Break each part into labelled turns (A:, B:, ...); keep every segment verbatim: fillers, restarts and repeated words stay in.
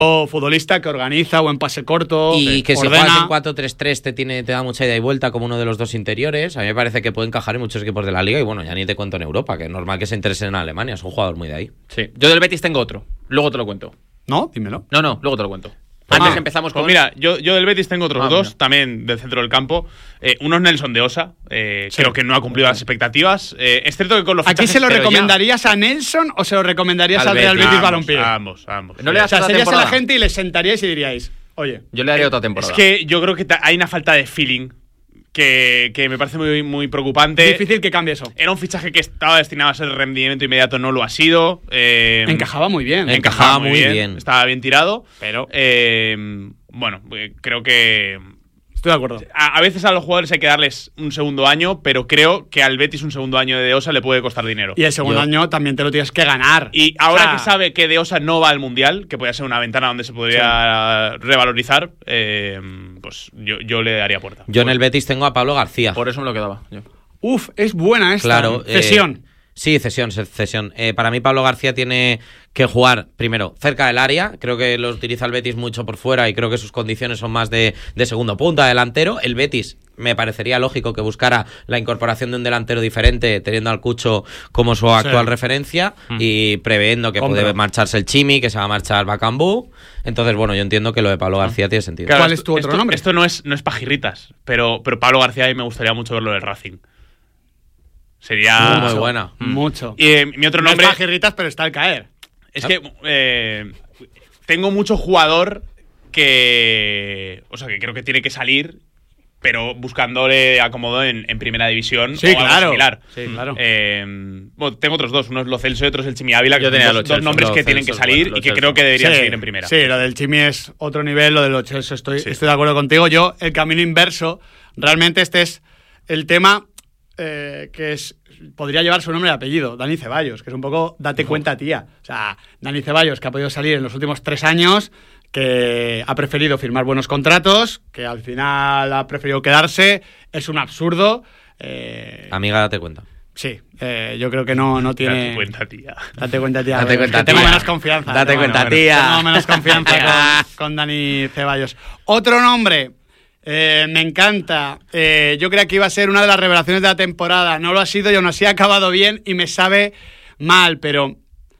A: futbolista que organiza, buen pase corto,
B: y que
A: ordena.
B: si juegas en cuatro tres tres te, tiene, te da mucha ida y vuelta como uno de los dos interiores. A mí me parece que puede encajar en muchos equipos de la Liga y bueno, ya ni te cuento en Europa, que es normal que se interesen en Alemania, es un jugador muy de ahí.
C: Sí, yo del Betis tengo otro, luego te lo cuento.
A: ¿No? Dímelo.
C: No, no, luego te lo cuento.
A: Ah,
C: Antes empezamos con...
D: Pues mira, yo, yo del Betis tengo otros
C: Ah,
D: dos,
C: mira.
D: también del centro del campo. Eh, uno es Nelson de Osa, eh,
A: Sí.
D: creo que no ha cumplido las expectativas. Eh, es cierto que con los
A: ¿Aquí
D: fichajes...
A: se lo
D: pero ya-
A: recomendarías a Nelson o se lo recomendarías
C: Al
A: al Real
C: Betis.
A: Betis
D: ambos,
A: Balompié?
D: ambos, ambos.
C: No le
A: O
C: das
A: sea,
C: otra
A: serías a la
C: temporada.
A: gente y le sentaríais y diríais, oye,
C: Yo le daría otra temporada.
D: Es que yo creo que ta- hay una falta de feeling que, que me parece muy, muy preocupante.
A: difícil que cambie eso.
D: Era un fichaje que estaba destinado a ser rendimiento inmediato, no lo ha sido. Eh,
A: Encajaba muy bien.
B: Enca-
D: encajaba
B: encajaba
D: muy
B: muy
D: bien,
B: bien.
D: estaba bien tirado.
A: Pero
D: Eh, bueno, eh, creo que
A: estoy de acuerdo.
D: a, a veces a los jugadores hay que darles un segundo año, pero creo que al Betis un segundo año de De Osa le puede costar dinero.
A: Y el segundo
B: Yo-
A: año también te lo tienes que ganar.
D: Y ahora
A: O sea,
D: que sabe que De Osa no va al Mundial, que puede ser una ventana donde se podría revalorizar, eh, pues yo, yo le daría puerta.
B: Yo en el Betis tengo a Pablo García.
C: Por eso me lo quedaba. Yo.
A: Uf, es buena esta.
B: Claro. eh,
A: Cesión.
B: sí, cesión, se- cesión. Eh, para mí Pablo García tiene que jugar, primero, cerca del área. Creo que lo utiliza el Betis mucho por fuera y creo que sus condiciones son más de, de segundo punta, delantero. El Betis me parecería lógico que buscara la incorporación de un delantero diferente, teniendo al Cucho como su actual referencia y previendo que
A: Compro.
B: puede marcharse el Chimi, que se va a marchar Bacambú. Entonces, bueno, yo entiendo que lo de Pablo García tiene sentido.
D: Claro,
A: ¿Cuál
D: esto-
A: es tu otro
D: esto-
A: nombre?
D: Esto no es, no es pajirritas, pero, pero Pablo García a mí me gustaría mucho verlo del Racing. Sería...
B: Muy
A: Mucho,
B: buena.
A: Mucho.
D: Y eh, mi otro
A: No
D: nombre...
A: es pajirritas, pero está al caer.
D: Es que eh, tengo mucho jugador que... O sea, que creo que tiene que salir, pero buscándole acomodo en, en primera división
A: Sí,
D: o algo
A: claro.
D: similar.
A: Sí, claro.
D: Eh, bueno, tengo otros dos. Uno es Lo Celso y otro es el Chimi Ávila, que
C: Yo
D: son
C: tenía
D: dos,
C: Lo
D: dos
C: Celso.
D: nombres
C: Lo
D: que tienen
C: Celso
D: que
C: es bueno,
D: salir
C: Lo
D: y que
C: Celso.
D: creo que deberían
A: Sí,
D: seguir en primera.
A: Sí, lo del Chimi es otro nivel, lo del ocho, eso estoy,
D: Sí.
A: estoy de acuerdo contigo. Yo, el camino inverso, realmente este es el tema eh, que es podría llevar su nombre y apellido, Dani Ceballos, que es un poco date cuenta, tía. O sea, Dani Ceballos, que ha podido salir en los últimos tres años, que ha preferido firmar buenos contratos, que al final ha preferido quedarse, es un absurdo. Eh,
B: Amiga, date cuenta.
A: sí, eh, yo creo que no, no tiene...
D: Date cuenta, tía.
A: Date cuenta, tía.
B: Date
A: Es
B: cuenta,
A: que tengo
B: tía.
A: menos confianza.
B: Date
A: Tengo
B: cuenta,
A: menos-
B: tía.
A: Tengo menos confianza con, con Dani Ceballos. Otro nombre, eh, me encanta. Eh, yo creía que iba a ser una de las revelaciones de la temporada. No lo ha sido y aún así ha acabado bien y me sabe mal, pero...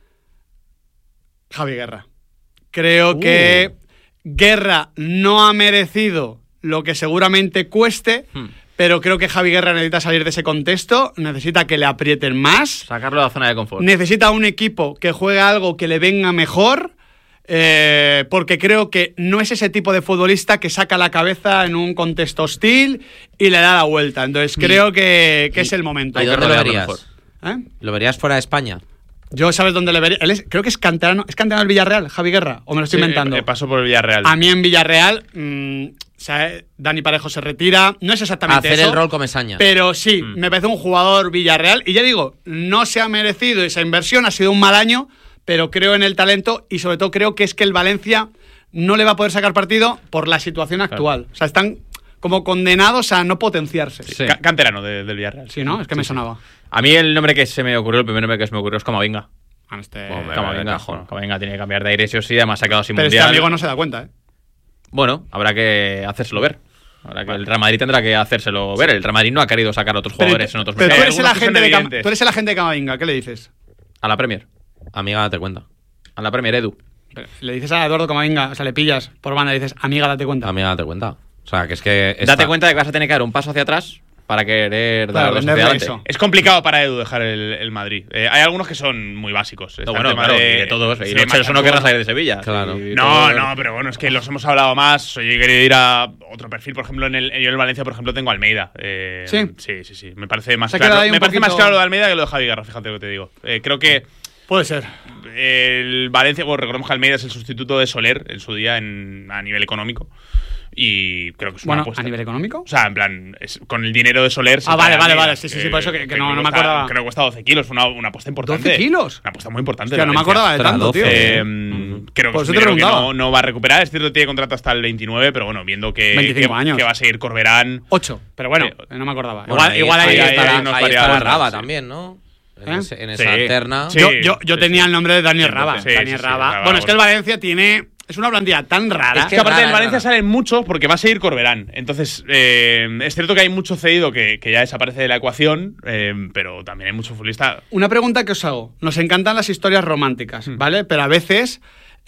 A: Javi Guerra. Creo
B: Uh.
A: que Guerra no ha merecido lo que seguramente cueste,
C: Hmm.
A: pero creo que Javi Guerra necesita salir de ese contexto, necesita que le aprieten más.
C: Sacarlo de la zona de confort.
A: Necesita un equipo que juegue algo que le venga mejor, eh, porque creo que no es ese tipo de futbolista que saca la cabeza en un contexto hostil y le da la vuelta. Entonces creo que, que es el momento.
B: ¿Y
C: Hay que
B: dónde lo
C: rodearlo
B: verías?
C: mejor.
A: ¿Eh?
B: ¿Lo verías fuera de España?
A: Yo, ¿sabes dónde le vería? Él es- creo que es canterano, ¿es canterano del Villarreal, Javi Guerra? ¿O me lo estoy
D: Sí,
A: inventando?
D: eh, pasó por el Villarreal.
A: A mí en Villarreal, mm, o sea, eh, Dani Parejo se retira, no es exactamente
B: Hacer
A: eso.
B: el rol Comesaña.
A: Pero sí,
D: Mm.
A: me parece un jugador Villarreal. Y ya digo, no se ha merecido esa inversión, ha sido un mal año, pero creo en el talento y sobre todo creo que es que el Valencia no le va a poder sacar partido por la situación actual. O sea, están como condenados a no potenciarse. Sí,
C: Sí.
D: Ca- canterano de- del Villarreal.
A: ¿no? Es que me sonaba.
C: A mí el nombre que se me ocurrió, el primer nombre que se me ocurrió es Camavinga.
A: Ah, este-
C: Camavinga,
D: Camavinga,
C: cajón.
D: no.
C: Camavinga tiene que cambiar de aire, sí o sí, además se ha quedado sin
A: Pero este
C: mundial.
A: amigo no se da cuenta, ¿eh?
C: Bueno, habrá que hacérselo ver. Habrá que el Real Madrid tendrá que hacérselo ver. El Real Madrid no ha querido sacar a otros
A: Pero,
C: jugadores en otros
A: pero tú,
D: Hay
A: eres el
D: algunos que son
A: agente de Cam-
D: evidentes.
A: tú eres el agente de Camavinga, ¿qué le dices?
C: A la Premier.
B: Amiga, date cuenta.
C: A la Premier, Edu.
A: Le dices a Eduardo Camavinga, o sea, le pillas por banda y dices, amiga, date cuenta.
B: Amiga, date cuenta. O sea, que es que...
C: Date
B: esta-
C: cuenta de que vas a tener que dar un paso hacia atrás para querer
A: Para
C: dar dos hacia
A: venderle
C: adelante.
A: eso.
D: Es complicado para Edu dejar el, el Madrid. Eh, hay algunos que son muy básicos. Está
C: No,
D: el
C: bueno,
D: tema
C: claro,
D: de-
C: y de todos.
D: sí,
C: Y Lo Celso no
D: Maicon.
C: querrá salir de Sevilla.
B: Claro.
C: Y
D: No,
C: todo-
D: no, pero bueno, es que los hemos hablado más. Yo he querido ir a otro perfil, por ejemplo, en el, yo en el Valencia, por ejemplo, tengo a Almeida. Eh,
A: ¿Sí?
D: Sí, sí, sí. Me parece más
A: Se ha quedado
D: claro.
A: ahí un
D: Me parece
A: poquito-
D: más claro lo de Almeida que lo de Javi Guerra, fíjate lo que te digo. Eh, creo que
A: Puede ser.
D: el Valencia, bueno, recordemos que Almeida es el sustituto de Soler en su día en, a nivel económico. Y creo que es una
A: Bueno,
D: apuesta.
A: ¿a nivel económico?
D: O sea, en plan, es- con el dinero de Soler. se
A: Ah, vale,
D: trae
A: vale,
D: Almeida,
A: vale, sí, sí, sí, por eso que- que no- no me
D: cuesta-
A: acordaba.
D: Creo que cuesta doce kilos, fue una, una apuesta importante.
A: ¿doce kilos?
D: Una apuesta muy importante.
A: Hostia,
D: de
A: no me
D: Valencia.
A: acordaba de tanto,
B: doce.
A: tío.
D: Eh,
B: Ujú.
D: Creo que
A: Por
D: es
A: eso
D: un
A: te
D: dinero que
A: preguntaba.
D: no, no va a recuperar. Es cierto que tiene contrato hasta el veintinueve, pero bueno, viendo que,
A: veinticinco
D: que,
A: años.
D: que va a seguir Corberán.
A: Ocho, pero bueno,
D: Eh,
A: no me acordaba.
B: Bueno,
A: igual igual ahí,
D: ahí-
A: estará.
D: ahí
B: ahí
D: nos
B: está
D: variaba
B: la
D: más,
B: Raba
D: sí.
B: también, ¿no? En,
A: ¿Eh?
B: ese- en esa
D: Sí.
B: terna.
D: Sí.
A: Yo, yo, yo
D: sí,
A: tenía
D: sí.
A: el nombre de Dani
D: Sí,
A: Raba.
D: sí,
A: Dani
D: sí, sí,
A: Raba.
D: Raba,
A: Bueno, es que el
D: bueno.
A: Valencia tiene es una plantilla tan rara.
D: Es que aparte
B: rara,
D: del Valencia
B: rara.
D: salen muchos porque va a seguir Corberán. Entonces, eh, es cierto que hay mucho cedido que, que ya desaparece de la ecuación, eh, pero también hay mucho futbolista.
A: Una pregunta que os hago. Nos encantan las historias románticas,
D: Mm.
A: ¿vale? Pero a veces...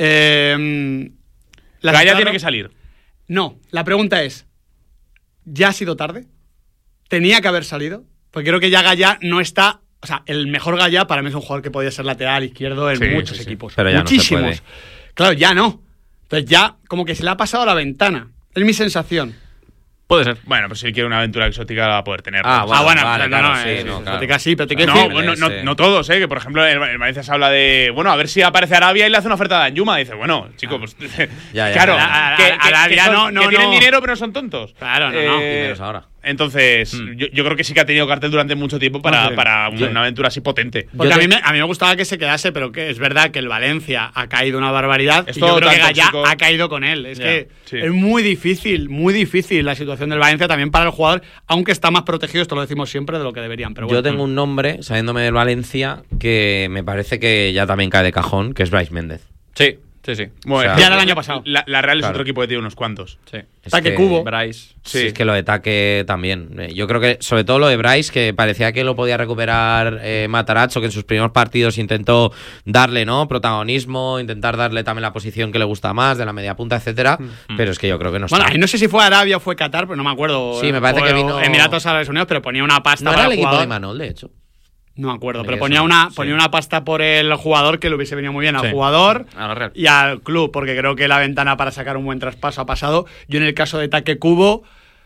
A: Eh, las
D: Gaya
A: historias
D: tiene
A: rom-
D: que salir.
A: No, la pregunta es, ¿ya ha sido tarde? ¿Tenía que haber salido? Porque creo que ya Gaya no está... O sea, el mejor Gaya para mí es un jugador que podía ser lateral izquierdo en
D: Sí,
A: muchos
D: sí, sí.
A: equipos.
B: Pero ya no se
A: Muchísimos.
B: puede.
A: Claro, ya no. Entonces ya como que se le ha pasado la ventana. Es mi sensación.
C: Puede ser.
D: Bueno, pero si él quiere una aventura exótica la va a poder tener.
B: Ah,
D: ¿no?
B: bueno,
A: ah, bueno,
B: vale,
A: no,
B: claro,
A: no,
B: sí,
A: eh,
B: no, claro.
A: exótica sí, pero te quiero
D: No,
A: decir...
D: bueno, no,
B: ese-
D: no todos, ¿eh? Que por ejemplo el, el Valencia se habla de. Bueno, a ver si aparece Arabia y le hace una oferta a Danjuma. Dice, bueno, chico, pues.
B: Ya, ya,
D: claro,
B: ya.
D: que,
A: A- a-
D: que-
A: Arabia
D: que son-
A: no, no,
D: que tienen
A: no.
D: dinero, pero no son tontos.
A: Claro, no, no.
B: Y menos ahora.
D: Entonces,
B: Hmm.
D: yo, yo creo que sí que ha tenido cartel durante mucho tiempo para,
A: No sé.
D: para una,
B: Yo-
D: una aventura así potente.
A: Porque
B: Yo
A: a,
B: te-
A: mí me, a mí me gustaba que se quedase, pero que es verdad que el Valencia ha caído una barbaridad
D: Es
A: y yo
D: todo
A: creo que
D: tan
A: Gaya
D: tóxico.
A: ha caído con él. Es
D: Ya,
A: que
D: sí.
A: es muy difícil, muy difícil la situación del Valencia también para el jugador, aunque está más protegido, esto lo decimos siempre, de lo que deberían. Pero bueno.
B: Yo tengo un nombre, sabiéndome del Valencia, que me parece que ya también cae de cajón, que es Bryce Méndez.
C: Sí, sí, sí.
D: Bueno,
B: O sea,
A: ya era el año pasado.
D: La, la Real es
B: Claro.
D: otro equipo que tiene unos cuantos.
C: Sí.
B: Es
A: Taque
B: que-
A: Cubo.
C: Bryce.
B: Sí,
D: Sí.
B: es que lo de Taque también. Eh, Yo creo que, sobre todo lo de Bryce, que parecía que lo podía recuperar eh, Matarazzo, que en sus primeros partidos intentó darle, ¿no? Protagonismo, intentar darle también la posición que le gusta más, de la media punta, etcétera. Pero es que yo creo que no está.
A: Bueno, ahí no sé si fue Arabia o fue Qatar, pero no me acuerdo.
B: Sí, me parece
A: Fue
B: que vino-
A: Emiratos Árabes Unidos, pero ponía una pasta
B: no
A: para
B: era el
A: el
B: equipo
A: jugador.
B: de Imanol, de hecho.
A: No me acuerdo,
B: Me
A: pero
B: suena,
A: ponía una,
B: sí.
A: ponía una pasta por el jugador que le hubiese venido muy bien al
C: Sí.
A: jugador
C: A la Real.
A: y al club, porque creo que la ventana para sacar un buen traspaso ha pasado. Yo en el caso de Taque Cubo,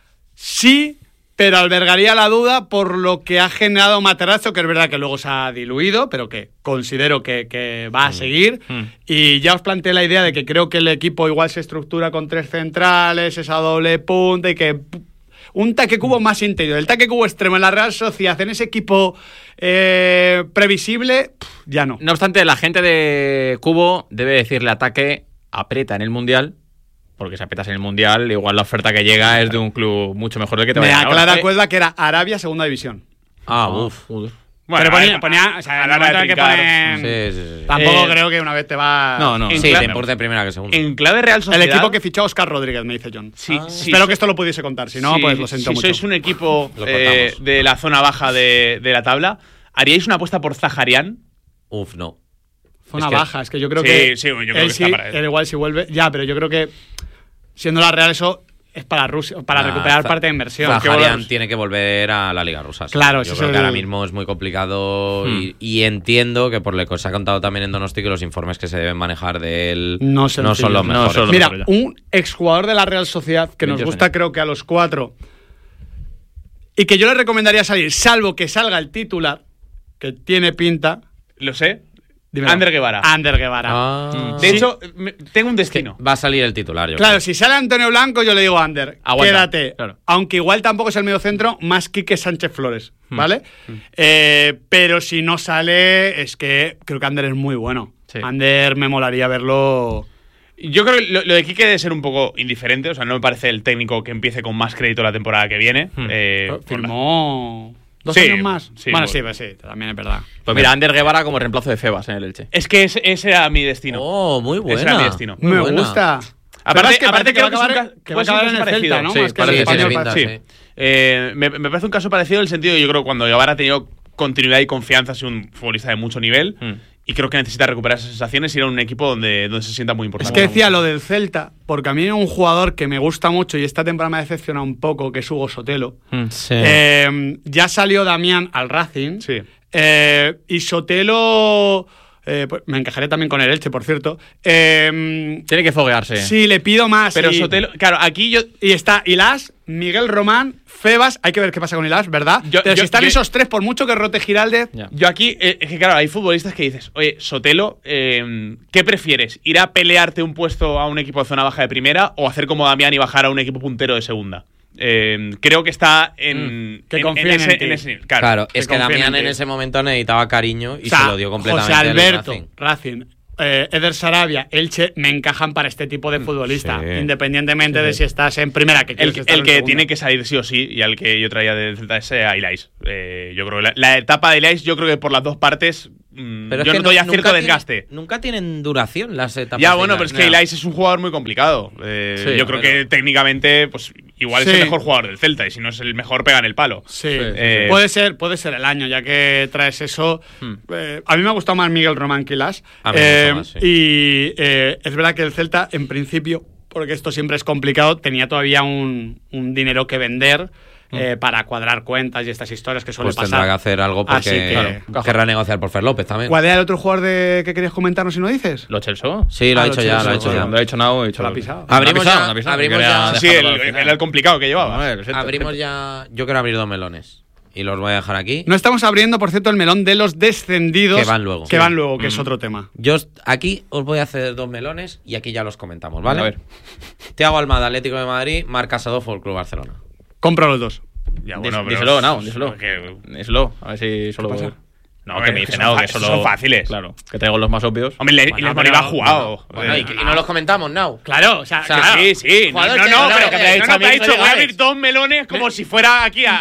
A: sí, pero albergaría la duda por lo que ha generado Materazzo, que es verdad que luego se ha diluido, pero que considero que, que va a seguir.
C: Mm.
A: Y ya os planteé la idea de que creo que el equipo igual se estructura con tres centrales, esa doble punta y que... Un Taque Cubo más interior. El Taque Cubo extremo en la Real Sociedad, en ese equipo eh, previsible, pff, ya no.
C: No obstante, la gente de Cubo debe decirle a Taque, aprieta en el Mundial, porque si aprietas en el Mundial, igual la oferta que llega es de un club mucho mejor del que te
A: Me
C: vaya a dar
A: aclara
C: ahora.
A: Cuelva que era Arabia, segunda división.
B: Ah, uff.
C: Joder.
D: Bueno,
A: pero ponía,
D: a-
A: ponía o sea,
D: a
A: en
D: la
A: el
D: hora
A: momento
D: de
A: en el que
D: trincar.
A: ponen-
B: Sí, sí, sí.
A: Tampoco
D: Eh,
A: creo que una vez te va...
C: No, no.
D: En
B: Sí,
D: clave-
B: te importa de primera que segunda.
D: En clave Real
A: El
D: Sociedad.
A: equipo que fichó a Oscar Rodríguez, me dice John.
D: Sí,
B: Ah.
D: sí,
A: Espero
D: sí.
A: que esto lo pudiese contar, si no,
D: Si-
A: pues lo siento
D: si
A: mucho.
D: sois un equipo
B: Lo
D: eh,
B: cortamos.
D: de la zona baja de, de la tabla, ¿haríais una apuesta por Zaharian?
B: Uf, no.
A: Zona
B: es que-
A: baja, es que yo creo
D: Sí,
A: que...
D: sí, yo creo
A: él
D: que está
A: sí,
D: para él.
A: él igual si vuelve... Ya, pero yo creo que siendo la Real eso es para Rusia, para
B: Nah,
A: recuperar
B: Za-
A: parte de inversión.
B: Zaharian
A: Que volvamos-
B: tiene que volver a la Liga Rusa. sí.
A: Claro,
B: yo
A: ese
B: creo
A: es
B: que
A: el-
B: ahora mismo es muy complicado
C: Hmm.
B: y, y entiendo que por lo que se ha contado también en Donosti que los informes que se deben manejar de él
A: No
B: no,
A: sencillos.
B: son los
C: No
B: mejores.
C: son los
A: Mira,
C: mejores ya.
A: un exjugador de la Real Sociedad que nos
C: veintiocho
A: gusta,
C: años.
A: creo que a los cuatro, y que yo le recomendaría salir, salvo que salga el titular, que tiene pinta.
D: Lo sé.
A: Dímelo.
D: Ander Guevara.
A: Ander Guevara.
B: Ah.
D: De
A: Sí.
D: hecho, me- tengo un destino.
B: Va a salir el titular, yo
A: Claro,
B: creo.
A: si sale Antonio Blanco, yo le digo Ander,
C: Aguanta,
A: quédate.
C: claro.
A: Aunque igual tampoco es el medio centro, más Quique Sánchez Flores, ¿vale? Eh, pero si no sale, es que creo que Ander es muy bueno.
C: Sí.
A: Ander me molaría verlo.
D: Yo creo que lo, lo de Quique debe ser un poco indiferente. O sea, no me parece el técnico que empiece con más crédito la temporada que viene.
C: Hmm.
D: Eh, por la-
A: Firmó dos
D: Sí,
A: años más.
D: sí,
A: bueno,
D: bueno.
A: sí, pues sí, también es verdad.
C: Pues mira, Ander Guevara como reemplazo de Febas en el Elche.
D: Es que ese, ese era mi destino.
B: Oh, muy buena.
D: Ese era mi destino.
B: Muy
A: me
B: buena.
A: gusta.
D: Aparte-
A: Pero es que
D: aparte
A: parece que va a
D: creo que es un
A: acabar,
D: ca-
A: que va a
D: puede ser un
A: acabar en el
D: caso
A: Celta,
D: parecido.
A: ¿no?
C: Sí,
A: Más que en
C: parece
A: el
C: que
B: tiene
A: español.
B: pinta,
D: Sí.
B: sí.
D: Eh, me, me parece un caso parecido en el sentido de yo creo que cuando Guevara ha tenido continuidad y confianza, ha sido un futbolista de mucho nivel.
C: Mm.
D: Y creo que necesita recuperar esas sensaciones y ir a un equipo donde, donde se sienta muy
A: Es
D: importante.
A: que decía lo del Celta, porque a mí hay un jugador que me gusta mucho y esta temporada me ha decepcionado un poco, que es Hugo Sotelo.
B: Sí.
A: Eh, ya salió Damián al Racing.
D: Sí.
A: Eh, y Sotelo. eh, pues, me encajaré también con el Elche, por cierto. Eh,
C: Tiene que foguearse.
A: sí, le pido más.
D: Pero
A: y,
D: Sotelo, claro, aquí yo.
A: y está Ilas, Miguel Román, Febas. Hay que ver qué pasa con Ilas, ¿verdad?
D: Yo-
A: Pero
D: yo-
A: si están
D: yo-
A: esos tres, por mucho que rote Giraldez.
C: Ya.
D: Yo aquí, eh, es que claro, hay futbolistas que dices, oye, Sotelo, eh, ¿qué prefieres? ¿Ir a pelearte un puesto a un equipo de zona baja de primera o hacer como Damián y bajar a un equipo puntero de segunda? Eh, creo que está en,
A: que
D: en-
A: confíen
D: en ese,
A: en ti.
D: en ese nivel.
B: Claro,
A: que
B: es que
A: confíen
B: Damián
A: en
B: en
A: ti.
B: ese momento necesitaba cariño y
A: O sea,
B: se lo dio completamente
A: José
B: el
A: Alberto,
B: Racing.
A: Racing. eh, Eder Sarabia, Elche, me encajan para este tipo de futbolista,
B: Sí.
A: independientemente
B: Sí.
A: de si estás en primera, que
D: El,
A: quieres estar
D: el
A: en
D: que
A: segunda.
D: tiene que salir sí o sí, y al que yo traía del Celta es a Ilais. Eh, yo creo que la, la etapa de Ilais, yo creo que por las dos partes, mmm,
B: Pero es
D: yo
B: que
D: noto ya
B: nunca
D: cierto
B: tiene-
D: desgaste.
B: Nunca tienen duración las etapas.
D: Ya,
B: de
D: bueno,
B: Ilais.
D: pero es que
C: no.
D: Ilais es un jugador muy complicado. Eh,
C: Sí,
D: yo creo
B: pero-
D: que técnicamente, pues igual
A: Sí.
D: es el mejor jugador del Celta, y si no es el mejor, pega en el palo.
A: Sí,
C: Sí,
D: sí.
A: puede ser, puede ser el año, ya que traes eso.
C: Hmm.
A: Eh, a mí me ha gustado más Miguel Román que Las.
B: A mí me
A: Eh,
B: gusta más, sí.
A: Y eh, es verdad que el Celta, en principio, porque esto siempre es complicado, tenía todavía un, un dinero que vender eh, para cuadrar cuentas y estas historias que suele
B: Pues
A: pasar.
B: tendrá que hacer algo
A: Así
B: porque
A: que-
B: claro, querrá negociar por Fer López también.
A: ¿Cuál era el otro jugador de, que querías comentarnos si no dices?
C: ¿Lo Chelsea?
B: Sí, lo
A: Ah,
B: ha
A: lo
B: hecho ya,
A: Chelsea,
B: lo ha hecho
A: bueno.
B: ya.
C: No lo ha hecho nada, he hecho
A: Lo ha pisado.
B: Abrimos
C: No,
B: ya,
C: no ha pisado,
B: abrimos
C: quería
B: ya.
D: Sí,
C: dejarlo
D: el-
C: para el final.
D: era el complicado que llevaba.
C: Vale, perfecto,
B: Abrimos
C: perfecto.
B: ya. Yo quiero abrir dos melones. Y los voy a dejar aquí.
A: No estamos abriendo, por cierto, el melón de los descendidos.
B: Que van luego.
A: Que
B: Sí.
A: van luego, que es
C: Mm.
A: otro tema.
B: Yo est- aquí os voy a hacer dos melones y aquí ya los comentamos, ¿vale?
C: A ver.
B: Thiago Almada, Atlético de Madrid, Marc Casado, Fútbol Club Barcelona.
A: Compro los dos.
D: Ya,
C: Dís-
D: bueno, pero-
C: díselo, no, díselo.
D: que-
C: Díselo, a ver si solo.
A: pasa?
C: No,
D: Hombre,
C: que me
D: que
C: dice
D: son
C: no,
D: fa-
C: que solo.
D: son fáciles.
C: Claro, que traigo los más obvios.
D: Hombre, Le-
A: Bueno,
D: Les
A: pero-
D: Moriba ha jugado.
B: Bueno,
D: Eh,
B: y, y no los comentamos, Now.
A: Claro, o sea,
B: O sea,
A: que-
B: claro.
D: Sí, sí. No,
B: Jugador
D: no,
B: que-
D: no,
B: no,
D: pero
B: que
D: que
B: te ha
D: te,
B: dicho
D: no,
B: a
D: te ha
B: mí,
D: dicho,
B: no
D: voy a
B: digas.
D: abrir dos melones como si fuera aquí a,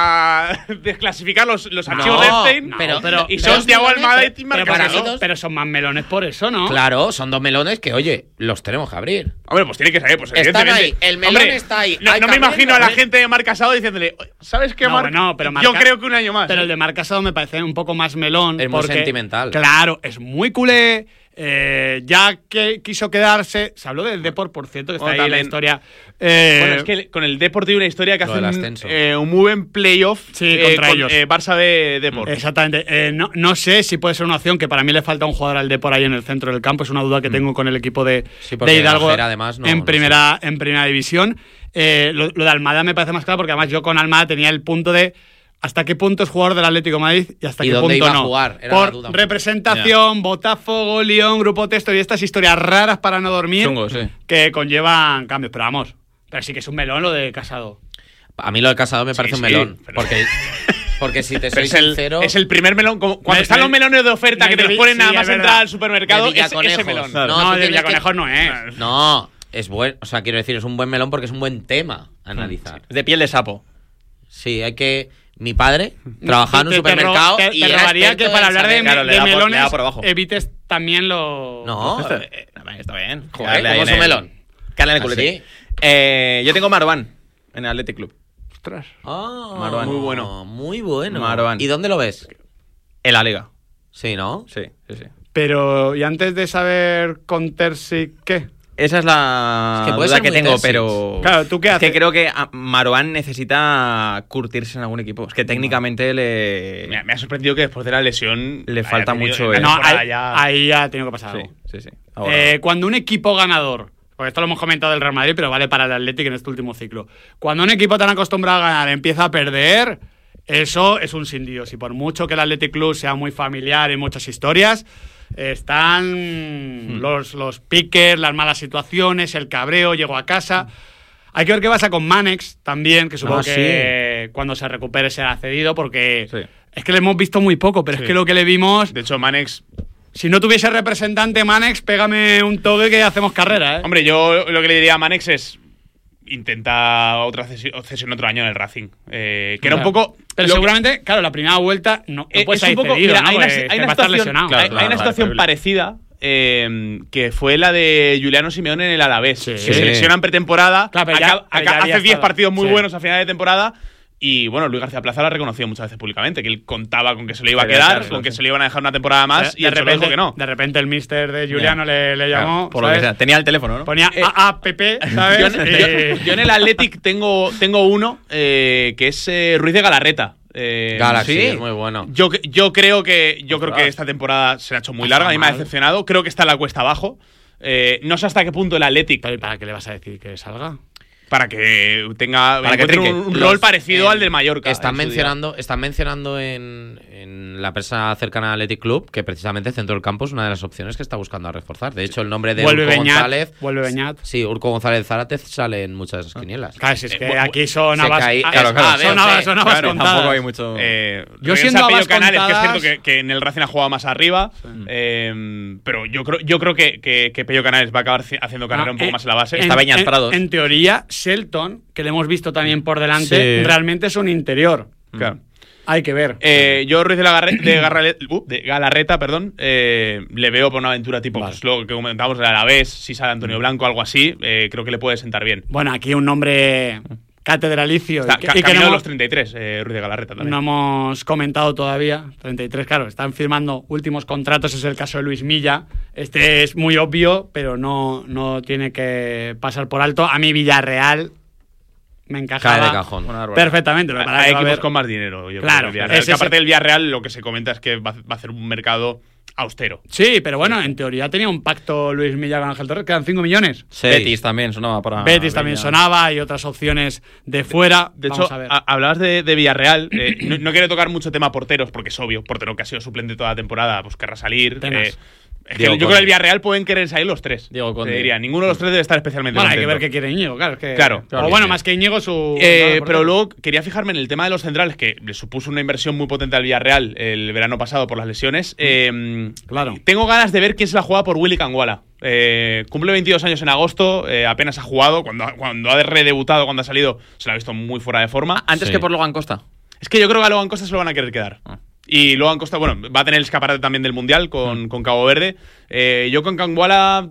D: a- a desclasificar los, los archivos
B: No,
D: de Epstein.
B: pero-
A: pero-
D: y
B: pero-
D: son Thiago Almada y
A: pero,
D: Marc
A: para
B: Casado.
A: mí- pero son más melones por eso, ¿no?
B: Claro, son dos melones que, oye, los tenemos que abrir.
D: Hombre, pues tiene que saber, pues
B: Están
D: evidentemente.
B: ahí, el melón
D: Hombre,
B: está ahí.
D: No,
B: Hay
D: no
B: que
D: me imagino a la
B: abrirlo,
D: gente de Marc Casado diciéndole, ¿sabes qué,
A: No,
D: Marc?
A: bueno, pero
D: Yo
A: Marca-
D: creo que un año más.
A: Pero el de Marc Casado me parece un poco más melón.
B: Es muy
A: porque,
B: sentimental.
A: Claro, es muy culé. eh, ya que quiso quedarse. Se habló del Depor, por cierto, que está
D: Bueno,
A: ahí la
D: también.
A: historia. Eh,
D: Bueno, es que con el Depor tiene una historia que
B: Lo
D: hace
B: del
D: un,
B: ascenso.
D: eh, un muy buen playoff
A: Sí,
D: eh,
A: contra
D: con
A: ellos.
D: eh, Barça de Depor.
A: Exactamente. Eh, no, no sé si puede ser una opción, que para mí le falta un jugador al Depor ahí en el centro del campo. Es una duda que tengo con el equipo de,
B: Sí, porque
A: de Hidalgo
B: Gajera, además, no-
A: en,
B: no
A: primera, en primera división. Eh, lo, lo de Almada me parece más claro, porque además yo con Almada tenía el punto de hasta qué punto es jugador del Atlético de Madrid y hasta
B: ¿Y
A: qué
B: dónde
A: punto
B: iba a
A: no.
B: jugar? Era
A: Por
B: la duda.
A: representación, Botafogo, Lyon, Grupo Texto y estas historias raras para no dormir
C: Chungo, sí.
A: que conllevan cambios. Pero vamos, pero sí que es un melón lo de Casado.
B: A mí lo de Casado me parece un
D: sí,
B: melón.
D: pero-
B: Porque, porque si te
D: Pero
B: soy
D: es, el,
B: sincero.
D: es el primer melón. como- cuando
A: Me-
D: están
A: me-
D: los melones de oferta
A: me
D: que te los
A: vi-
D: ponen
A: sí,
D: nada
A: es
D: más
A: verdad.
D: entrar al supermercado,
B: De
D: es ese
B: Villaconejos.
D: melón.
B: No,
A: No,
B: tú
A: de
B: tienes
A: Villaconejos
B: que-
A: no es.
B: No, es buen. O sea, quiero decir, es un buen melón porque es un buen tema a analizar.
C: Es de piel de sapo.
B: Sí, hay que. Mi padre trabajaba en un
A: Te- te ro-
B: supermercado
A: te,
B: y
A: te
B: era
A: rogaría
B: experto
A: que para
B: en
A: hablar de,
B: saber-
C: Claro, le
A: de
C: da por- le
A: melones
C: da por abajo.
A: evites también lo.
B: No,
C: Este-
B: eh,
C: Está bien.
B: joder,
C: Dale ahí
B: ¿cómo
C: en
B: es un
C: el-
B: melón?
C: Dale en el
B: ¿Ah,
C: culete.
B: sí?
C: Eh, yo tengo Marwan en el Athletic Club.
A: Ostras.
B: Ah,
C: Marwan.
D: Muy bueno.
B: Muy bueno.
C: Marwan.
B: ¿Y dónde lo ves?
C: En la liga.
B: Sí, ¿no?
C: Sí, sí, sí.
A: Pero, ¿y antes de saber con Terzi qué?
C: Esa es la
B: Es que puede
C: duda
B: ser
C: que
B: muy
C: tengo,
B: Terzic.
C: pero.
A: Claro, ¿tú qué
C: es
A: haces?
C: que creo que a- Marwan necesita curtirse en algún equipo. Es que técnicamente le.
D: Me, ha- me ha sorprendido que después de la lesión.
C: Le
D: haya
C: falta
D: tenido
C: mucho,
D: una
C: eh.
A: No,
D: temporada
A: ahí
D: ya-
A: ahí ya ha tenido que pasar
C: Sí,
A: algo.
C: sí, sí. Ahora-
A: Eh, cuando un equipo ganador, porque esto lo hemos comentado del Real Madrid, pero vale para el Atlético en este último ciclo. Cuando un equipo tan acostumbrado a ganar empieza a perder, eso es un sin Dios. Y por mucho que el Athletic Club sea muy familiar y muchas historias, están los, los piques, las malas situaciones, el cabreo, llego a casa. Hay que ver qué pasa con Manex también, que supongo
B: Ah,
A: que cuando se recupere será cedido, porque
C: Sí.
A: es que le hemos visto muy poco, pero
D: Sí.
A: es que lo que le vimos,
D: De hecho, Manex.
A: si no tuviese representante Manex, pégame un toque que hacemos carrera, ¿eh?
D: Hombre, yo lo que le diría a Manex es. Intenta otra cesi- cesión otro año en el Racing. Eh, que era un
A: Claro.
D: poco.
A: Pero
D: lo que-
A: seguramente, claro, la primera vuelta no, no
D: Eh,
A: puede
D: es
A: ser
D: un poco.
A: cedido,
D: Mira,
A: ¿no?
D: hay una,
A: Porque
D: hay
A: te
D: una
A: va a estar
D: situación,
A: lesionado.
C: Claro,
D: hay- hay
C: claro,
D: una
C: claro,
D: situación
C: terrible.
D: parecida eh, que fue la de Juliano Simeone en el Alavés.
A: Sí.
D: Que
A: Sí.
D: se lesiona en pretemporada.
A: Claro, pero ya-
D: acá-
A: pero
D: acá
A: ya había
D: hace diez
A: estado.
D: partidos muy
A: Sí.
D: buenos a final de temporada. Y bueno, Luis García Plaza lo ha reconocido muchas veces públicamente, que él contaba con que se le iba a
C: Quería
D: quedar,
C: quedarse,
D: con que
C: sí.
D: se le iban a dejar una temporada más, y
A: de
D: el Cholo
A: repente,
D: dijo que no.
A: de repente el mister de Juliano le, le llamó.
C: Claro, por lo que
A: ¿sabes?
C: sea. Tenía el teléfono, ¿no?
A: Ponía
D: Eh,
A: A A P P, ¿sabes?
D: Yo, en-
A: Eh,
D: yo- yo en el Athletic tengo, tengo uno eh, que es eh, Ruiz de Galarreta. Eh,
B: Galaxy
D: sí.
B: es muy bueno.
D: Yo, yo creo que yo creo
C: Ostras.
D: que esta temporada se la ha hecho muy
A: Está
D: larga, a mí me ha
A: mal.
D: decepcionado. Creo que está en la cuesta abajo. Eh, no sé hasta qué punto el Athletic.
A: Pero ¿y para qué le vas a decir que salga?
D: para que tenga
C: Para que
D: encuentre
C: trinque.
D: un, un
B: Los-
D: rol parecido
B: eh,
D: al del Mallorca.
B: Están
D: en su día.
B: mencionando, están mencionando en, en la prensa cercana al Athletic Club que precisamente el centro del campo es una de las opciones que está buscando a reforzar. De hecho, el nombre de
A: Vuelve
B: Urco
A: Beñat,
B: González.
A: vuelve Beñat.
B: Sí, Urco González Zárate sale en muchas de esas quinielas.
A: Claro, si es que
D: Eh, bu-
A: aquí son
B: se
A: habas,
B: caí-
A: ah,
B: claro, claro.
A: ah, son
B: A ver,
A: habas,
B: sí,
A: son habas
C: claro,
A: contadas.
C: tampoco hay mucho.
D: Eh,
A: Yo
D: regresa
A: siendo
D: Pello
A: habas
D: Canales, que es
A: contadas-
D: cierto que, que en el Racing ha jugado más arriba, eh, pero yo creo, yo creo que, que, que Pello Canales va a acabar ci- haciendo carrera
A: Ah,
D: un poco
A: en-
D: más en la base.
C: Está Beñat
A: en,
C: Prados.
A: En teoría, Shelton, que le hemos visto también por delante,
B: Sí.
A: realmente es un interior.
D: Claro.
A: Hay que ver.
D: Eh, yo Ruiz de, la Garre- de, Garrale- uh, de Galarreta, perdón, eh, le veo por una aventura tipo
A: Vale.
D: pues, lo que comentábamos del Alavés, si sale Antonio Blanco, algo así, eh, creo que le puede sentar bien.
A: Bueno, aquí un nombre catedralicio
D: Está
A: y que,
D: ca-
A: y que
D: camino
A: no,
D: de
A: hemos-
D: los treinta y tres, eh, Ruiz de Galarreta también.
A: no hemos comentado todavía. treinta y tres, claro, están firmando últimos contratos, es el caso de Luis Milla. Este es muy obvio, pero no, no tiene que pasar por alto. A mí Villarreal me encajaba
B: Cae de cajón.
C: Una barbaridad.
A: perfectamente. Lo que pasa
D: Hay
A: es que va a
D: equipos
A: haber-
D: con más dinero. Yo
A: Claro,
D: creo, el Villarreal.
A: ese
D: Que
A: es-
D: aparte del Villarreal, lo que se comenta es que va, va a hacer un mercado austero.
A: Sí, pero bueno, en teoría tenía un pacto Luis Milla con Ángel Torres, quedan cinco millones.
B: Seis.
C: Betis también sonaba para.
A: Betis también
C: Beñat.
A: sonaba y otras opciones de fuera.
D: De
A: Vamos
D: hecho,
A: a ver.
D: a- hablabas de, de Villarreal. eh, no, no quiero tocar mucho tema porteros, porque es obvio. Portero que ha sido suplente toda la temporada, pues querrá salir.
A: Penas.
D: eh, es que
B: Diego
D: yo creo
B: Conde.
D: que el Villarreal pueden querer salir los tres.
C: Diego Conde.
D: Te diría, ninguno de los tres debe estar especialmente
A: Bueno, hay que ver
D: contento.
A: qué quiere Íñigo, claro. Es que,
D: Claro,
A: o
B: claro.
A: bueno, más que Íñigo, su.
D: Eh,
A: claro,
D: pero luego quería fijarme en el tema de los centrales, que le supuso una inversión muy potente al Villarreal el verano pasado por las lesiones. Eh,
A: Claro.
D: Tengo ganas de ver quién se la juega por Willy Canguala. Eh, cumple veintidós años en agosto, eh, apenas ha jugado. Cuando, cuando ha redebutado, cuando ha salido, se lo ha visto muy fuera de forma.
C: Antes
B: Sí.
C: que por Logan Costa.
D: Es que yo creo que a Logan Costa se lo van a querer quedar.
C: Ah.
D: Y Logan Costa, bueno, va a tener el escaparate también del Mundial con, con Cabo Verde. Eh, yo con Canguala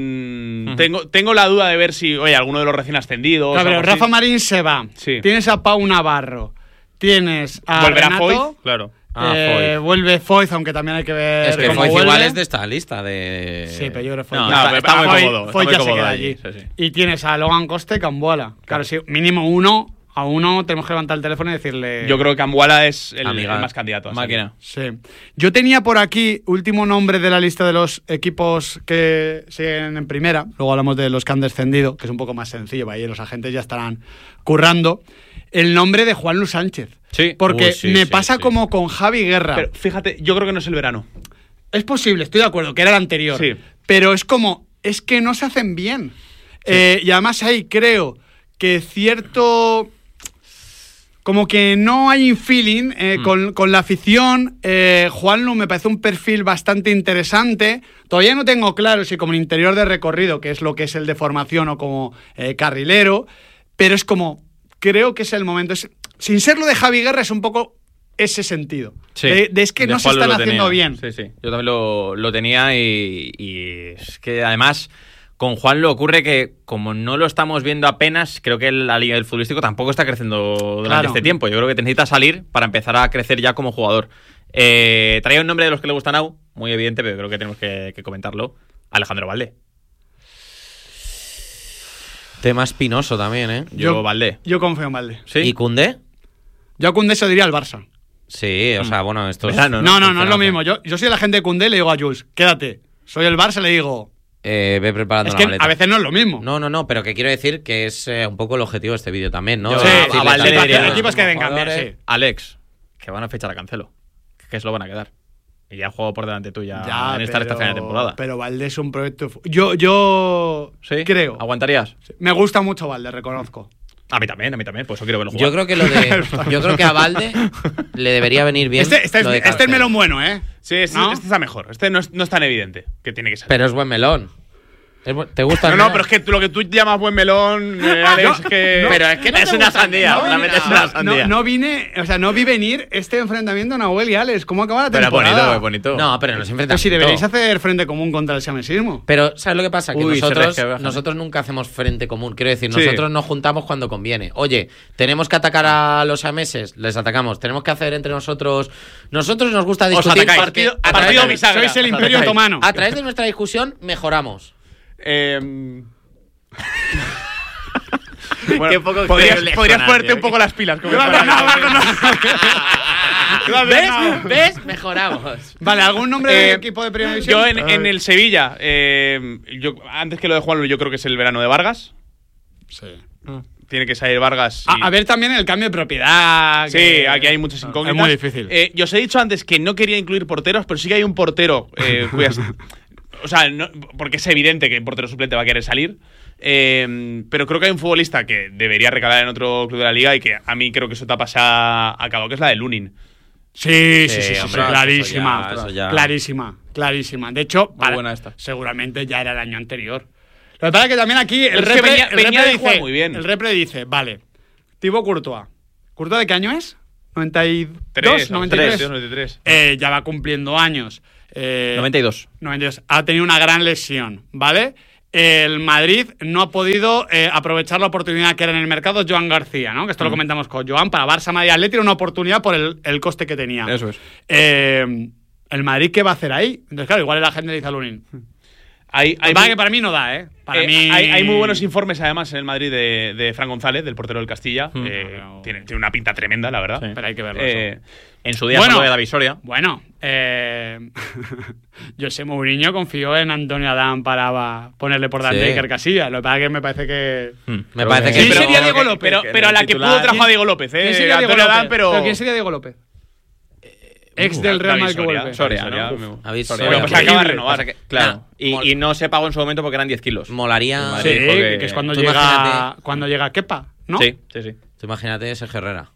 D: mm,
C: Ujú.
D: tengo, tengo la duda de ver si, oye, alguno de los recién ascendidos.
A: Claro, pero
D: algo así.
A: Rafa Marín se va.
D: Sí.
A: Tienes a Pau Navarro. Tienes a.
D: Volverá
A: Renato,
D: Foyt, claro.
B: Ah,
A: eh,
B: Foyt.
A: vuelve Foyt, aunque también hay que ver.
B: Es que
A: cómo
B: Foyt
A: vuelve.
B: igual es de esta lista de.
A: Sí, pero yo creo que Foyt
C: No,
A: ya-
C: está-
D: pero-
C: está muy
A: Foyt-
C: cómodo, está
A: Foyt
C: muy
A: ya se
C: cómodo
A: queda
C: allí,
A: allí.
C: sí, sí.
A: Y tienes a Logan Costa y Cambuala. Claro, sí, mínimo uno. A uno tenemos que levantar el teléfono y decirle.
D: Yo creo que Cambuala es el,
B: Amiga.
D: el más candidato. a salir.
C: Máquina.
A: Sí. Yo tenía por aquí, último nombre de la lista de los equipos que siguen en primera. Luego hablamos de los que han descendido, que es un poco más sencillo. Ahí los agentes ya estarán currando. El nombre de Juan Luis Sánchez.
C: Sí.
A: Porque
B: Uy, sí,
A: me
B: sí,
A: pasa
B: sí.
A: como con Javi Guerra.
D: Pero fíjate, yo creo que no es el verano.
A: Es posible, estoy de acuerdo, que era el anterior.
D: Sí.
A: Pero es como, es que no se hacen bien. Eh, y además ahí creo que cierto. Como que no hay un feeling eh,
C: Mm.
A: con, con la afición. Eh, Juanlu me parece un perfil bastante interesante. Todavía no tengo claro si como interior de recorrido, que es lo que es el de formación, o como eh, carrilero. Pero es como, creo que es el momento. Es, sin ser lo de Javi Guerra, es un poco ese sentido.
C: Sí.
A: De, de es que
C: De
A: no se
C: Juanlu
A: están
C: lo
A: haciendo
C: tenía.
A: bien.
C: Sí, sí. Yo también lo, lo tenía y, y es que además con Juan lo ocurre que como no lo estamos viendo apenas, creo que la liga del futbolístico tampoco está creciendo durante
A: Claro.
C: este tiempo. Yo creo que necesita salir para empezar a crecer ya como jugador. Eh, traía un nombre de los que le gustan a Nau, muy evidente, pero creo que tenemos que, que comentarlo. Alejandro Valde.
B: Tema espinoso también, ¿eh?
C: Yo,
A: Yo-
C: Valde.
A: Yo confío en Valde.
C: ¿Sí?
B: ¿Y Koundé?
A: Yo a Koundé se lo diría al Barça.
B: Sí, o sea, bueno, esto es.
C: Verano,
A: No, no, no, es lo
B: Confianza.
A: mismo. Yo, yo soy la gente de Koundé y le digo a Jules, quédate. Soy el Barça y le digo.
B: Eh, ve preparando
A: Es
B: la
A: que
B: maleta.
A: a veces no es lo mismo.
B: No, no, no, pero que quiero decir que es eh, un poco el objetivo de este vídeo también, ¿no?
C: Yo-
A: Sí,
C: a-
B: Decirle
C: a Valde
B: también
C: le diría-
B: a
A: los
B: los
A: equipos que deben cambiar,
B: jugadores-
A: sí.
C: Alex, que van a fichar a Cancelo. Que se lo van a quedar. Y ya juego por delante tuya en esta recta final de temporada.
A: Pero Valde es un proyecto. fu- Yo, yo
C: ¿Sí?
A: creo.
C: ¿Aguantarías?
A: Me gusta mucho Valde, reconozco.
C: A mí también, a mí también, por eso quiero verlo jugar.
B: Yo creo que lo de. Yo creo que a Valde le debería venir bien.
A: Este, este, es,
B: lo de
A: este es
B: Cancelo.
A: melón bueno, ¿eh?
D: Sí, este,
A: ¿No?
D: este está mejor. Este no es, no es tan evidente que tiene que ser.
B: Pero es buen melón. Es bu- ¿Te gusta?
D: no,
B: el
D: no,
B: melón?
D: pero es que tú- lo que tú llamas buen melón, eh, Alex, es que.
B: Pero es que no
C: Es
B: te
C: una
B: gusta-
C: sandía,
B: no,
C: realmente
B: no,
C: es una
A: No,
C: sandía.
A: no vine, o sea, no vi venir este enfrentamiento a Nahuel y Alex. ¿Cómo acaba la
C: Pero es
A: temporada?
C: bonito, es bonito.
B: No, pero nos
A: Pues
B: enfrentamos.
A: si deberíais hacer frente común contra el siamesismo.
B: Pero, ¿sabes lo que pasa? Que
C: Uy, se
B: nosotros,
C: resque, baja.
B: nosotros nunca hacemos frente común. Quiero decir,
D: Sí.
B: nosotros nos juntamos cuando conviene. Oye, tenemos que atacar a los siameses, les atacamos. Tenemos que hacer entre nosotros. Nosotros nos gusta discutir.
C: atacáis.
B: porque
D: Partido-
B: a
D: partido
B: través de-
D: bisagra.
A: Sois el
C: Os
A: imperio
C: atacáis.
A: otomano.
B: A través de nuestra discusión mejoramos.
D: Eh,
C: Qué
D: bueno,
C: poco
D: podrías,
C: creíble
D: podrías
C: suena,
D: ponerte
C: tío.
D: un poco las pilas. como
A: Lo
D: es
A: has
D: para-
A: ganado, lo has ganado.
B: ¿Ves? ¿Ves? Mejoramos.
A: Vale, ¿algún nombre de
D: Eh,
A: equipo de primera división?
D: Yo en, en el Sevilla, eh, yo, antes que lo de Juanlu, yo creo que es el verano de Vargas.
A: Sí.
D: tiene que salir Vargas. Y...
A: A, a ver también el cambio de propiedad.
D: Sí,
A: que...
D: aquí hay muchas incógnitas.
A: Es muy difícil.
D: Eh, yo os he dicho antes que no quería incluir porteros, pero sí que hay un portero eh, cuyas... O sea, no, porque es evidente que un portero suplente va a querer salir. Eh, pero creo que hay un futbolista que debería recalar en otro club de la liga y que a mí creo que su etapa se ha acabado, que es la de Lunin.
A: Sí, sí, sí,
B: Sí,
A: sí,
B: hombre,
A: sí, clarísima.
B: eso ya- eso ya-
A: Clarísima, clarísima. De hecho,
D: Muy
A: para-
D: buena esta.
A: seguramente ya era el año anterior. Lo que pasa es que también aquí el
D: Pero es que
A: repre,
D: venía-
A: el
D: venía
A: repre
D: de jugar
A: dice,
D: muy bien.
A: el repre dice, vale, Thibaut Courtois. ¿Courtois de qué año es? ¿noventa y dos?
D: Tres,
A: ¿noventa y tres?
D: tres, noventa y tres.
A: Eh, ya va cumpliendo años. Eh,
C: noventa y dos.
A: noventa y dos. Ha tenido una gran lesión, ¿vale? El Madrid no ha podido eh, aprovechar la oportunidad que era en el mercado Joan García, ¿no? Que esto lo comentamos con Joan. Para Barça, Madrid y Atleti era una oportunidad por el, el coste que tenía.
C: Eso es.
A: Eh, ¿El Madrid qué va a hacer ahí? Entonces, claro, igual la gente dice a Lunin.
D: Hay, hay,
A: Para
D: muy,
A: que para mí no da, ¿eh? Para
D: eh,
A: mí...
D: hay, hay muy buenos informes, además, en el Madrid de, de Fran González, del portero del Castilla.
C: Mm.
D: Eh,
A: Pero-
D: tiene, tiene una pinta tremenda, la verdad.
C: Sí.
A: Pero hay que verlo.
D: Eh,
A: eso.
C: En su día
A: Bueno.
C: solo de David Soria.
A: Bueno, eh, José Mourinho confió en Antonio Adán para ponerle por delante
B: Sí.
A: a Iker Casillas. Lo que pasa es que me parece que...
C: Mm.
B: Me
C: Creo
B: parece que-
A: ¿Quién
B: pero-
A: sería Diego
D: que-
A: López?
D: Pero,
C: Que
D: pero a
C: el
D: la que
C: titular-
D: pudo trajo a
A: ¿Quién-
D: Diego López, ¿eh?
A: ¿Quién sería Diego
D: Antonio
A: López?
D: Adán, pero...
A: ¿Quién sería Diego López? Ex del Real
D: David
A: Madrid que
D: Soria,
A: vuelve.
C: Soria,
D: Soria,
C: ¿no?
D: me-
C: Uf,
B: David
C: Soria.
B: Soria.
D: Lo que pasa es que acaba de
A: Increíble.
D: renovar.
C: Pasa que- claro.
B: Nah,
C: y,
B: mol-
C: y no se pagó en su momento porque eran diez kilos.
B: Molaría.
C: En
A: Sí,
C: Madrid, porque-
A: que es cuando
B: Tú
A: llega,
B: imagínate-
A: cuando llega Kepa, ¿no?
C: Sí, sí, sí.
B: Tú imagínate ese Herrera.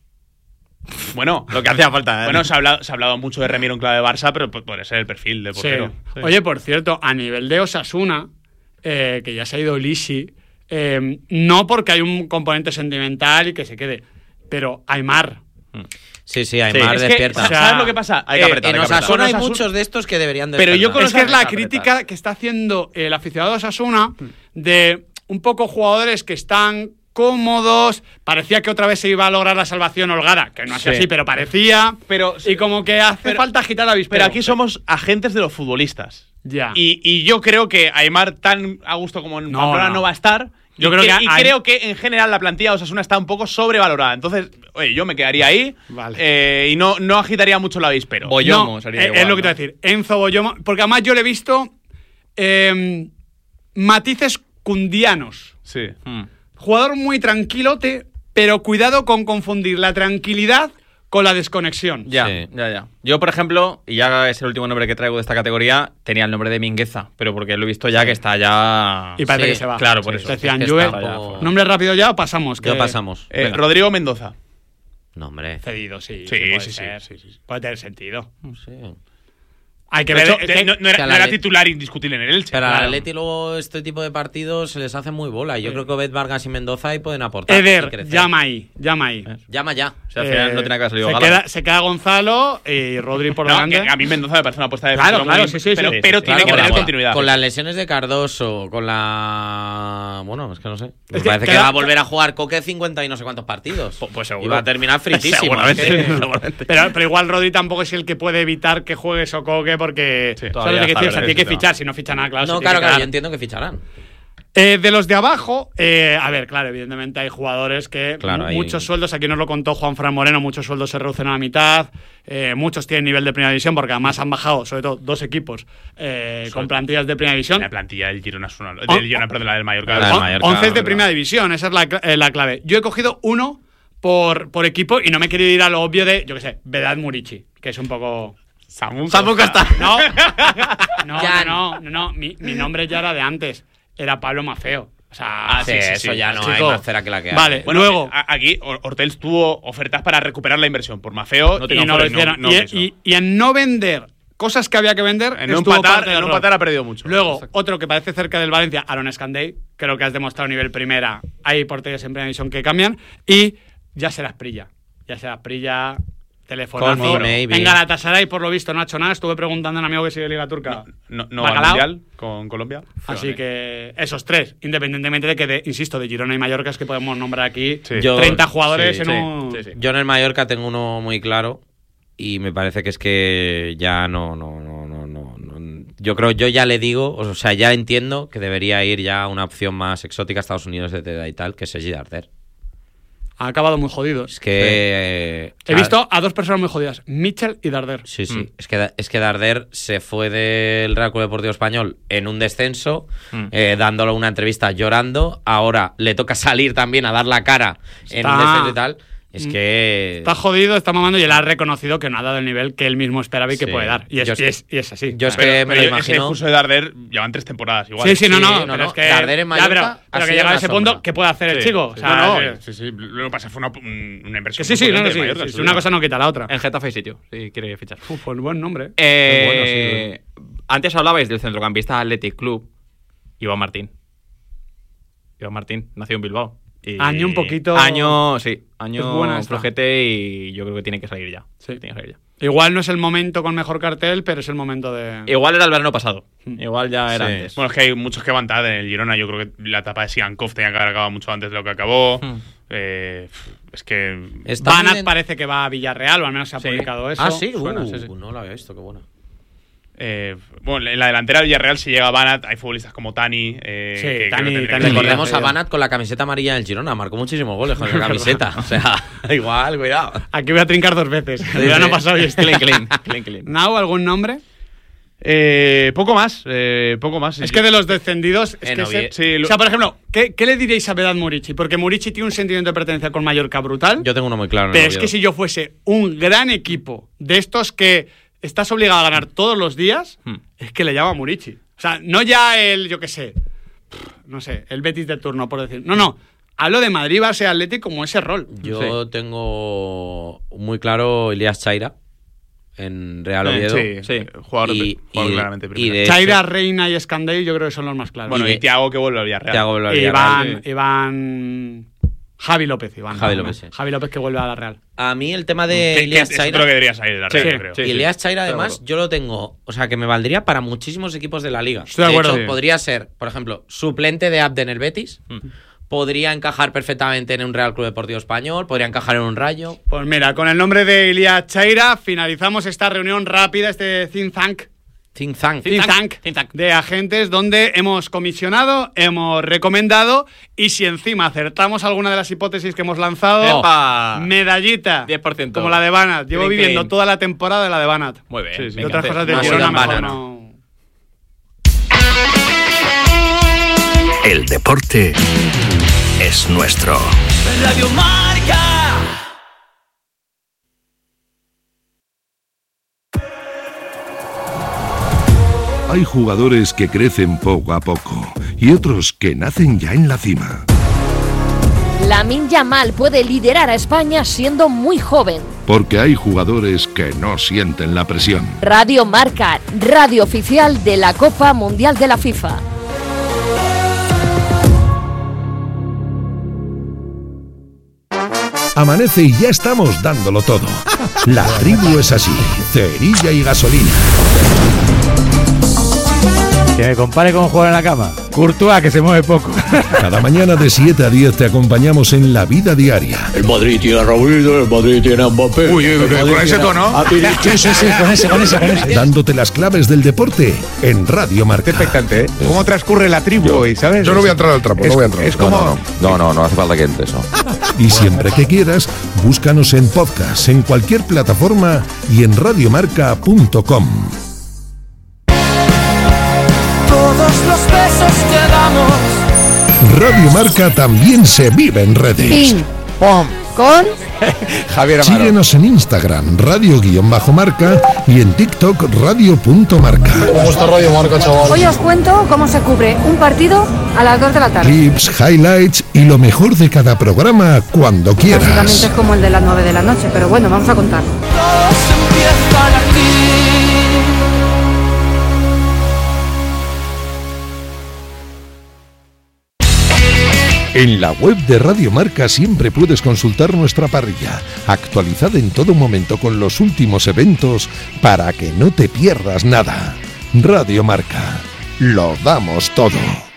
D: Bueno,
C: Lo que hacía falta. ¿eh?
D: bueno se, ha hablado, se ha hablado mucho de Remiro en clave de Barça, pero pu- puede ser el perfil del
A: Sí.
D: portero. Sí.
A: Oye, por cierto, a nivel de Osasuna, eh, que ya se ha ido Lisi, eh, no porque hay un componente sentimental y que se quede, pero Aymar.
B: Sí, sí, Aymar
D: es que,
B: despierta.
A: o sea,
D: ¿sabes lo que pasa?
C: hay que
D: Eh,
C: apretar,
B: en
C: hay que apretar.
B: Osasuna hay
D: Con Osasuna-
B: muchos de estos que deberían
D: Pero yo
B: despertar.
D: con
A: Es que es la
C: apretar.
A: crítica que está haciendo el aficionado de Osasuna de un poco jugadores que están cómodos. Parecía que otra vez se iba a lograr la salvación holgada, que no es
C: Sí.
A: así, pero parecía.
D: Pero-
A: y como que hace
D: pero-
A: falta agitar la avispero.
D: Pero aquí somos agentes de los futbolistas.
A: Ya.
D: Y, y yo creo que Aymar, tan a gusto como en
A: No,
D: Pamplona, no.
A: no.
D: va a estar.
A: Yo
D: y
A: creo que
D: y
A: hay-
D: creo que en general la plantilla de Osasuna está un poco sobrevalorada. Entonces, oye, yo me quedaría ahí
A: Vale.
D: eh, y no, no agitaría mucho el avispero.
C: Voy- Boyomo
A: No,
C: sería
A: eh,
C: igual,
A: es lo que te
C: ¿no?
A: voy a decir. Enzo Boyomo. Porque además yo le he visto eh, matices cundianos.
D: Sí.
C: Mm.
A: Jugador muy tranquilote, pero cuidado con confundir la tranquilidad con la desconexión.
C: Ya,
B: Sí.
C: ya, ya. Yo, por ejemplo, y ya es el último nombre que traigo de esta categoría, tenía el nombre de Mingueza, pero porque lo he visto ya que está ya.
A: Y parece
B: Sí,
A: que se va.
C: claro, por
A: Sí,
C: eso.
A: Decían,
B: Es que
A: Juve,
B: está un poco-
A: ¿nombre rápido ya o pasamos?
B: Yo
A: Que-
B: pasamos.
D: Eh,
C: Venga.
D: Rodrigo Mendoza.
B: No, hombre.
A: Cedido, sí.
D: Sí,
A: puede
D: sí, sí,
A: ser.
D: sí, sí.
A: Puede tener sentido.
B: No sé.
A: Hay que
D: De
A: ver.
D: hecho,
A: es
D: te-
A: que-
D: no, no era,
B: que a
D: no
B: la
D: era
B: Leti-
D: titular indiscutible en el Elche.
B: Pero al
D: Claro.
B: Atleti luego este tipo de partidos se les hace muy bola. Y yo creo que Obed Vargas y Mendoza ahí pueden aportar. y
A: Eder,
B: crecer.
A: llama ahí, llama ahí.
B: Llama ya.
C: O sea, al final
A: Eh,
C: no tiene que haber salido
A: se
C: Galán.
A: queda, se queda Gonzalo y Rodri por
D: No,
A: delante.
D: que a mí Mendoza me parece una apuesta de
A: Claro,
D: futuro
A: claro,
D: muy-
A: sí, sí, sí.
D: pero,
C: Sí, sí,
D: pero
C: sí.
D: tiene
C: Claro,
D: que
C: mola,
D: tener
C: mola.
D: continuidad.
B: Con las lesiones de Cardoso, con la. Bueno, es que no sé. Me
A: Es que
B: parece que,
A: queda-
B: va a volver a jugar Coque cincuenta y no sé cuántos partidos.
C: Pues- pues seguro.
B: Y va a terminar fritísimo.
C: Seguramente.
B: Es que-
C: Seguramente.
A: Pero, pero igual Rodri tampoco es el que puede evitar que juegue Socoque porque
C: Sí,
A: ¿sabes
C: todavía
A: lo que
C: está
A: decir? O sea, tiene que
C: necesitado.
A: fichar, si no ficha nada, claro. se
B: No,
A: tiene
B: claro,
A: que
B: claro,
A: quedar.
B: yo entiendo que ficharán.
A: Eh, de los de abajo, eh, a ver, claro, evidentemente hay jugadores que
B: Claro,
A: mu-
B: hay-
A: muchos sueldos, aquí nos lo contó Juan Fran Moreno, muchos sueldos se reducen a la mitad, eh, muchos tienen nivel de primera división porque además han bajado, sobre todo, dos equipos eh, con plantillas de primera división.
D: La plantilla del Girona es una.
A: Oh,
D: Del Girona, perdón, la del Mallorca.
B: La del
A: On-
B: Mallorca,
A: once de
B: verdad.
A: primera división, esa es la, cla- eh, la clave. Yo he cogido uno por, por equipo y no me he querido ir a lo obvio de, yo qué sé, Vedad Murici, que es un poco...
D: Samu
C: Samu Costa.
A: No, no,
B: Ya.
A: no, no, no, mi, mi nombre ya era de antes, era Pablo Mafeo. O sea,
D: Ah,
B: Sí,
D: sí, sí,
B: eso
D: sí.
B: ya no
A: Chico.
B: hay más cera que la que hay.
A: Vale,
D: Bueno,
A: luego...
D: eh, a- aquí Or- Hortels tuvo ofertas para recuperar la inversión por Mafeo
C: No
A: y
C: tiene
A: no lo
C: offers,
A: hicieron.
D: no
A: y,
D: quiso.
A: y- y en no vender cosas que había que vender,
D: En no
A: estuvo
D: empatar,
A: parte del
D: en no
A: error.
D: empatar ha perdido mucho.
A: Luego,
D: Exacto.
A: otro que parece cerca del Valencia, Aaron Escandey. Creo que has demostrado a nivel primera. Hay porteros en primera división que cambian. Y ya serás Prilla. Ya serás Prilla. Telefonazo.
B: Call me, maybe.
A: En Galatasaray, por lo visto, no ha hecho nada. Estuve preguntando a un amigo que sigue Liga Turca.
D: No, no va al
A: Bacalao.
D: Mundial con Colombia.
A: Así que esos tres, independientemente de que, de, insisto, de Girona y Mallorca, es que podemos nombrar aquí
D: Sí.
B: Yo-
A: treinta jugadores
C: sí,
A: en
C: sí,
A: un...
C: sí, sí.
B: Yo en el Mallorca tengo uno muy claro y me parece que es que ya no, no, no, no, no, no. Yo creo, yo ya le digo, o sea, ya entiendo que debería ir ya a una opción más exótica a Estados Unidos, etcétera y tal, que es Sergi Darder.
A: ha acabado muy jodidos.
B: Es que... eh,
A: He visto a dos personas muy jodidas, Mitchell y Darder.
B: Sí, sí.
C: Mm.
B: Es que, es que Darder se fue del Real Club Deportivo Español en un descenso,
C: Mm.
B: eh, dándole una entrevista llorando. Ahora le toca salir también a dar la cara en
A: Está-
B: un descenso y tal. Es
A: Mm.
B: que...
A: Está jodido, está mamando y él ha reconocido que no ha dado el nivel que él mismo esperaba y que
B: Sí.
A: puede dar. Y es,
B: Yo es
A: y
B: que-
A: es, y es así.
B: yo es
D: Pero,
B: que me
D: pero
B: lo
D: ese
B: imagino...
D: discurso de Darder llevan tres temporadas igual.
A: Sí, sí, no,
B: Sí,
A: no,
B: no,
A: pero
B: no.
A: es que...
B: Darder en
A: ya,
B: Mallorca
A: pero,
B: ha
A: pero que
B: sido
A: llega a
B: una
A: ese
B: sombra.
A: punto, ¿qué puede hacer el
D: Sí,
A: chico?
D: sí.
A: O sea,
D: no, no,
A: eh,
D: sí, sí, lo que pasa fue una, un- una
A: que
D: inversión.
A: sí, sí,
D: muy
A: no, no,
D: potente
A: sí,
D: de Mallorca,
A: sí,
D: en
A: sí,
D: su
A: una
D: día.
A: cosa no quita la otra.
C: En Getafe hay sitio, si quiere fichar.
A: Uf, pues buen nombre.
C: Eh, Antes hablabais del centrocampista Athletic Club, Iván Martín. Iván Martín, nació en Bilbao. Y
A: Año un poquito-
C: Año, sí,
A: Es
C: año
A: buena esta.
C: flojete y yo creo que tiene que salir ya.
A: Sí.
C: Tiene que salir ya.
A: Igual no es el momento con mejor cartel, pero es el momento de...
C: Igual era el verano pasado.
A: Mm.
C: Igual ya era
B: Sí.
C: antes.
D: Bueno, es que hay muchos que van tarde en el Girona. Yo creo que la etapa de Sigankov tenía que haber acabado mucho antes de lo que acabó.
C: Hmm.
D: Eh, es que.
B: Está
A: Banat
B: muy en-
A: parece que va a Villarreal, o al menos se ha
C: Sí.
A: publicado eso.
B: Ah, sí,
C: Suena,
B: uh,
C: sí, sí.
B: no lo había visto, qué bueno.
D: Eh, bueno, en la delantera de Villarreal, si llega Banat, hay futbolistas como Tani. Eh,
A: Sí,
D: que creo que
A: Tani-
D: tendrían
A: Tani-
D: que
B: Recordemos
A: Sí,
B: a
A: sí.
B: Banat con la camiseta amarilla del Girona, marcó muchísimos goles con la camiseta. O sea, igual, cuidado.
A: Aquí voy a trincar dos veces. El
B: Sí,
A: verano
B: sí.
A: pasado y este.
C: Clean, clean, clean, clean.
A: Nau, ¿algún nombre?
D: Eh, poco más, eh, poco más.
A: Es que de los descendidos. Es
B: En
A: que
B: Oviedo.
A: se-
D: Sí, lo-
A: O sea, por ejemplo, ¿qué, qué le diréis a Vedat Murici? Porque Murici tiene un sentimiento de pertenencia con Mallorca brutal.
B: Yo tengo uno muy claro. en
A: pero
B: el
A: es que
B: Oviedo.
A: si yo fuese un gran equipo de estos que estás obligado a ganar todos los días,
C: Hmm.
A: es que le llamo a Murici. O sea, no ya el, yo qué sé, no sé, el Betis de turno, por decir. No, no. Hablo de Madrid, Barça y Atlético como ese rol.
B: Yo tengo muy claro Elías Chaira en Real
C: Eh,
B: Oviedo.
D: Sí,
C: Sí.
D: Jugador,
B: Y,
D: jugador
B: y-
D: claramente
B: y
D: primero.
B: de
A: Chaira,
B: hecho,
A: Reina y Escandell yo creo que son los más claros.
D: Bueno,
B: y
D: y,
B: de-
D: Thiago que vuelve al Villarreal.
B: Thiago vuelve al
A: Y
B: Villarreal.
A: Iván, Iván... Javi López, Iván.
B: Javi
A: no,
B: López, sí.
A: Javi López que vuelve a la Real.
B: A mí el tema
D: Que-
B: de
D: que
B: Elías
D: es
B: Chaira...
D: otro que debería salir de la Real,
A: Sí,
D: creo.
C: sí.
B: y Elías Chaira,
C: Estoy de
B: además,
C: acuerdo.
B: yo lo tengo. O sea, que me valdría para muchísimos equipos de la liga.
A: Estoy de acuerdo.
B: hecho,
A: Sí.
B: podría ser, por ejemplo, suplente de Abde en el Betis. Podría encajar perfectamente en un Real Club Deportivo Español. Podría encajar en un Rayo.
A: Pues mira, con el nombre de Elías Chaira finalizamos esta reunión rápida, este think tank,
B: Think Tank.
A: think tank
C: think tank.
A: de agentes donde hemos comisionado, hemos recomendado y si encima acertamos alguna de las hipótesis que hemos lanzado,
C: ¡Epa!
A: medallita.
C: diez por ciento.
A: Como la de Banat. Llevo
C: Clean,
A: viviendo
C: clean.
A: toda la temporada de la de Banat.
C: Muy bien.
D: Sí, sí.
A: Y
C: venga,
A: otras
C: te-
A: cosas de
B: más
A: Girona
B: una
A: mejor
B: banana.
A: no.
E: El deporte es nuestro.
F: Radio Marca.
G: Hay jugadores que crecen poco a poco y otros que nacen ya en la cima.
H: Lamine Yamal puede liderar a España siendo muy joven.
G: Porque hay jugadores que no sienten la presión.
H: Radio Marca, radio oficial de la Copa Mundial de la FIFA.
G: Amanece y ya estamos dándolo todo. La tribu es así, cerilla y gasolina.
I: Que me compare con jugar en la cama. Courtois, que se mueve poco.
G: Cada mañana de siete a diez te acompañamos en la vida diaria.
F: El Madrid tiene a Raúl, el Madrid tiene a Mbappé.
D: Uy, uy, uy, con ese tono.
I: Sí, sí, sí, con ese, con ese, con ese.
G: Dándote las claves del deporte en Radio Marca.
J: Expectante, ¿eh? ¿Cómo transcurre la tribu hoy, sabes?
K: Yo no voy a entrar al trapo,
J: es,
K: no voy a entrar.
J: Es como...
K: No, no, no, no, no hace falta que entres, ¿no?
G: Y siempre que quieras, búscanos en podcast, en cualquier plataforma y en radiomarca punto com.
F: Todos los besos que damos.
G: Radio Marca también se vive en redes.
H: Ping,
J: ¡Pum!
H: con
J: Javier Amaro.
G: Síguenos en Instagram, radio-marca y en TikTok, radio.marca.
K: ¿Cómo está Radio Marca, chaval?
L: Hoy os cuento cómo se cubre un partido a las dos de la tarde.
G: Clips, highlights y lo mejor de cada programa cuando
L: Básicamente
G: quieras.
L: es como el de las nueve de la noche, pero bueno, vamos a contar.
F: Todos empiezan aquí.
G: En la web de Radio Marca siempre puedes consultar nuestra parrilla, actualizada en todo momento con los últimos eventos para que no te pierdas nada. Radio Marca, lo damos todo.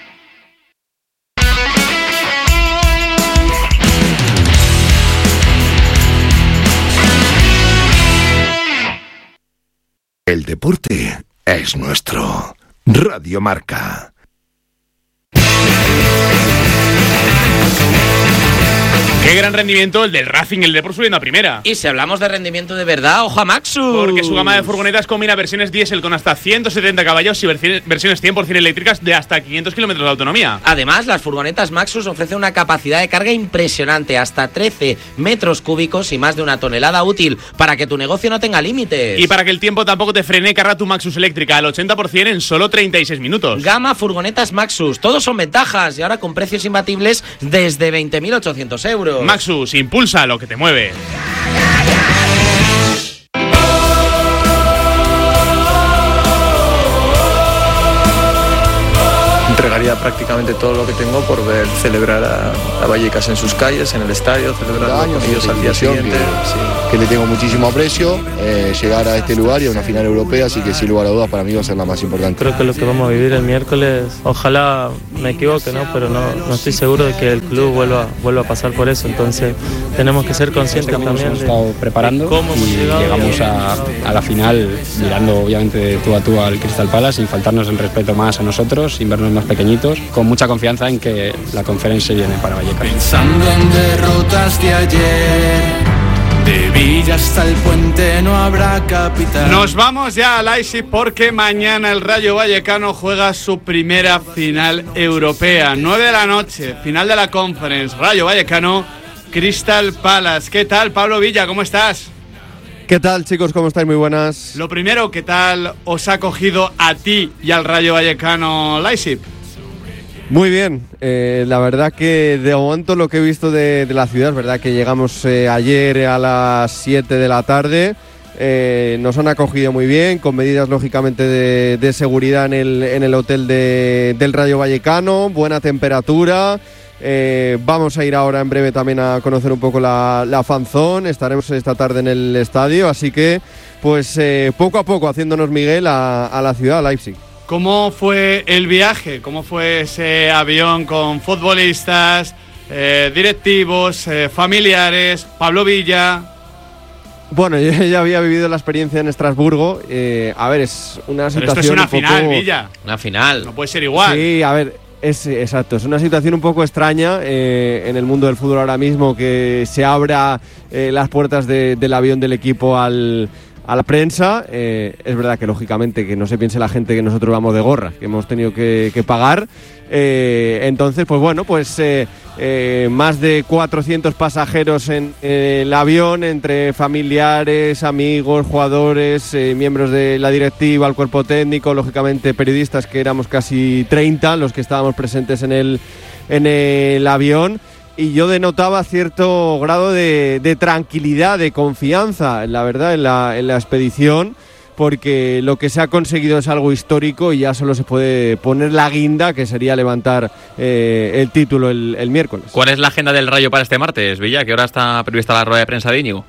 G: El deporte es nuestro. Radio Marca.
D: Qué gran rendimiento el del Racing, el Depor subiendo a primera.
B: Y si hablamos de rendimiento de verdad, ojo a Maxus.
D: Porque su gama de furgonetas combina versiones diésel con hasta ciento setenta caballos y versiones cien por ciento eléctricas de hasta quinientos kilómetros de autonomía.
B: Además, las furgonetas Maxus ofrecen una capacidad de carga impresionante, hasta trece metros cúbicos y más de una tonelada útil, para que tu negocio no tenga límites.
D: Y para que el tiempo tampoco te frene, carga tu Maxus eléctrica al ochenta por ciento en solo treinta y seis minutos.
B: Gama furgonetas Maxus, todos son ventajas y ahora con precios imbatibles desde veinte mil ochocientos euros.
D: Maxus, impulsa lo que te mueve.
M: Entregaría prácticamente todo lo que tengo por ver celebrar a, a Vallecas en sus calles, en el estadio, celebrar con ellos al día siguiente.
N: Que, sí, que le tengo muchísimo aprecio, eh, llegar a este lugar y a una final europea, así que sin lugar a dudas para mí va a ser la más importante.
O: Creo que lo que vamos a vivir el miércoles, ojalá me equivoque, ¿no? Pero no, no estoy seguro de que el club vuelva, vuelva a pasar por eso, entonces tenemos que ser conscientes también.
P: Hemos estado
O: de,
P: preparando
O: de cómo
P: y llegamos a, a la final mirando obviamente de tú a tú al Crystal Palace, sin faltarnos el respeto más a nosotros, sin vernos más pequeñitos, con mucha confianza en que la conferencia viene para Vallecas.
F: Pensando en derrotas de ayer, de Villa hasta el puente no habrá capital.
A: Nos vamos ya al Leipzig porque mañana el Rayo Vallecano juega su primera final europea. nueve de la noche, final de la Conference. Rayo Vallecano, Crystal Palace. ¿Qué tal, Pablo Villa? ¿Cómo estás?
Q: ¿Qué tal, chicos? ¿Cómo estáis? Muy buenas.
A: Lo primero, ¿qué tal os ha cogido a ti y al Rayo Vallecano Leipzig?
Q: Muy bien, eh, la verdad que de momento lo que he visto de, de la ciudad, es verdad que llegamos eh, ayer a las siete de la tarde, eh, nos han acogido muy bien, con medidas lógicamente de, de seguridad en el, en el hotel de, del Rayo Vallecano, buena temperatura. Eh, vamos a ir ahora en breve también a conocer un poco la, la fanzone, estaremos esta tarde en el estadio, así que pues eh, poco a poco haciéndonos Miguel a, a la ciudad, a Leipzig.
A: ¿Cómo fue el viaje? ¿Cómo fue ese avión con futbolistas, eh, directivos, eh, familiares, Pablo Villa?
Q: Bueno, yo ya había vivido la experiencia en Estrasburgo. Eh, a ver, es una
A: Pero
Q: situación
A: esto es una
Q: un poco...
A: final, Villa.
B: Una final.
A: No puede ser igual.
Q: Sí, a ver, es exacto. Es una situación un poco extraña eh, en el mundo del fútbol ahora mismo, que se abra eh, las puertas de, del avión del equipo al... a la prensa. Eh, es verdad que lógicamente que no se piense la gente que nosotros vamos de gorra, que hemos tenido que, que pagar. Eh, entonces, pues bueno, pues eh, eh, más de cuatrocientos pasajeros en eh, el avión, entre familiares, amigos, jugadores, eh, miembros de la directiva, el cuerpo técnico, lógicamente periodistas, que éramos casi treinta los que estábamos presentes en el, en el avión. Y yo denotaba cierto grado de, de tranquilidad, de confianza, la verdad, en la, en la expedición, porque lo que se ha conseguido es algo histórico y ya solo se puede poner la guinda, que sería levantar eh, el título el, el miércoles.
C: ¿Cuál es la agenda del Rayo para este martes, Villa? ¿Qué hora está prevista la rueda de prensa de Íñigo?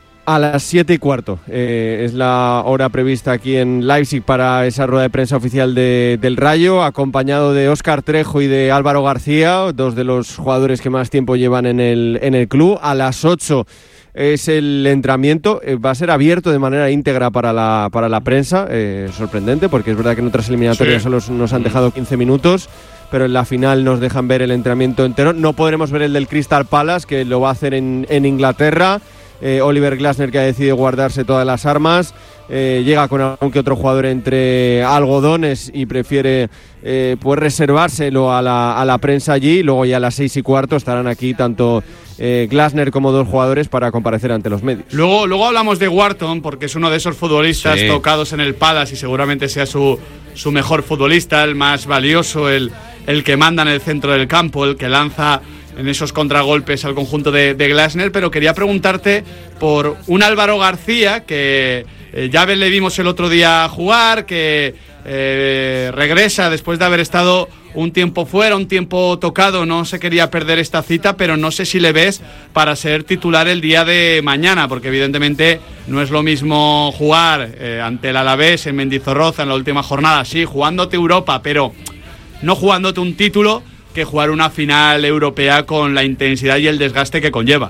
Q: A las siete y cuarto eh, es la hora prevista aquí en Leipzig para esa rueda de prensa oficial de, del Rayo, acompañado de Óscar Trejo y de Álvaro García, dos de los jugadores que más tiempo llevan en el, en el club. A las ocho es el entrenamiento, eh, va a ser abierto de manera íntegra para la, para la prensa, eh, sorprendente, porque es verdad que en otras eliminatorias sí. solo nos han dejado quince minutos, pero en la final nos dejan ver el entrenamiento entero. No podremos ver el del Crystal Palace, que lo va a hacer en, en Inglaterra. Eh, Oliver Glasner, que ha decidido guardarse todas las armas, eh, llega con algún que otro jugador entre algodones y prefiere eh, pues reservárselo a la, a la prensa allí. Luego ya a las seis y cuarto estarán aquí tanto eh, Glasner como dos jugadores para comparecer ante los medios.
A: Luego, luego hablamos de Wharton, porque es uno de esos futbolistas sí. tocados en el Palace y seguramente sea su, su mejor futbolista, el más valioso, el, el que manda en el centro del campo, el que lanza en esos contragolpes al conjunto de, de Glasner, pero quería preguntarte por un Álvaro García, que eh, ya le vimos el otro día jugar, que eh, regresa después de haber estado un tiempo fuera, un tiempo tocado, no se quería perder esta cita, pero no sé si le ves para ser titular el día de mañana, porque evidentemente no es lo mismo jugar eh, ante el Alavés en Mendizorroza en la última jornada, sí, jugándote Europa, pero no jugándote un título, que jugar una final europea con la intensidad y el desgaste que conlleva.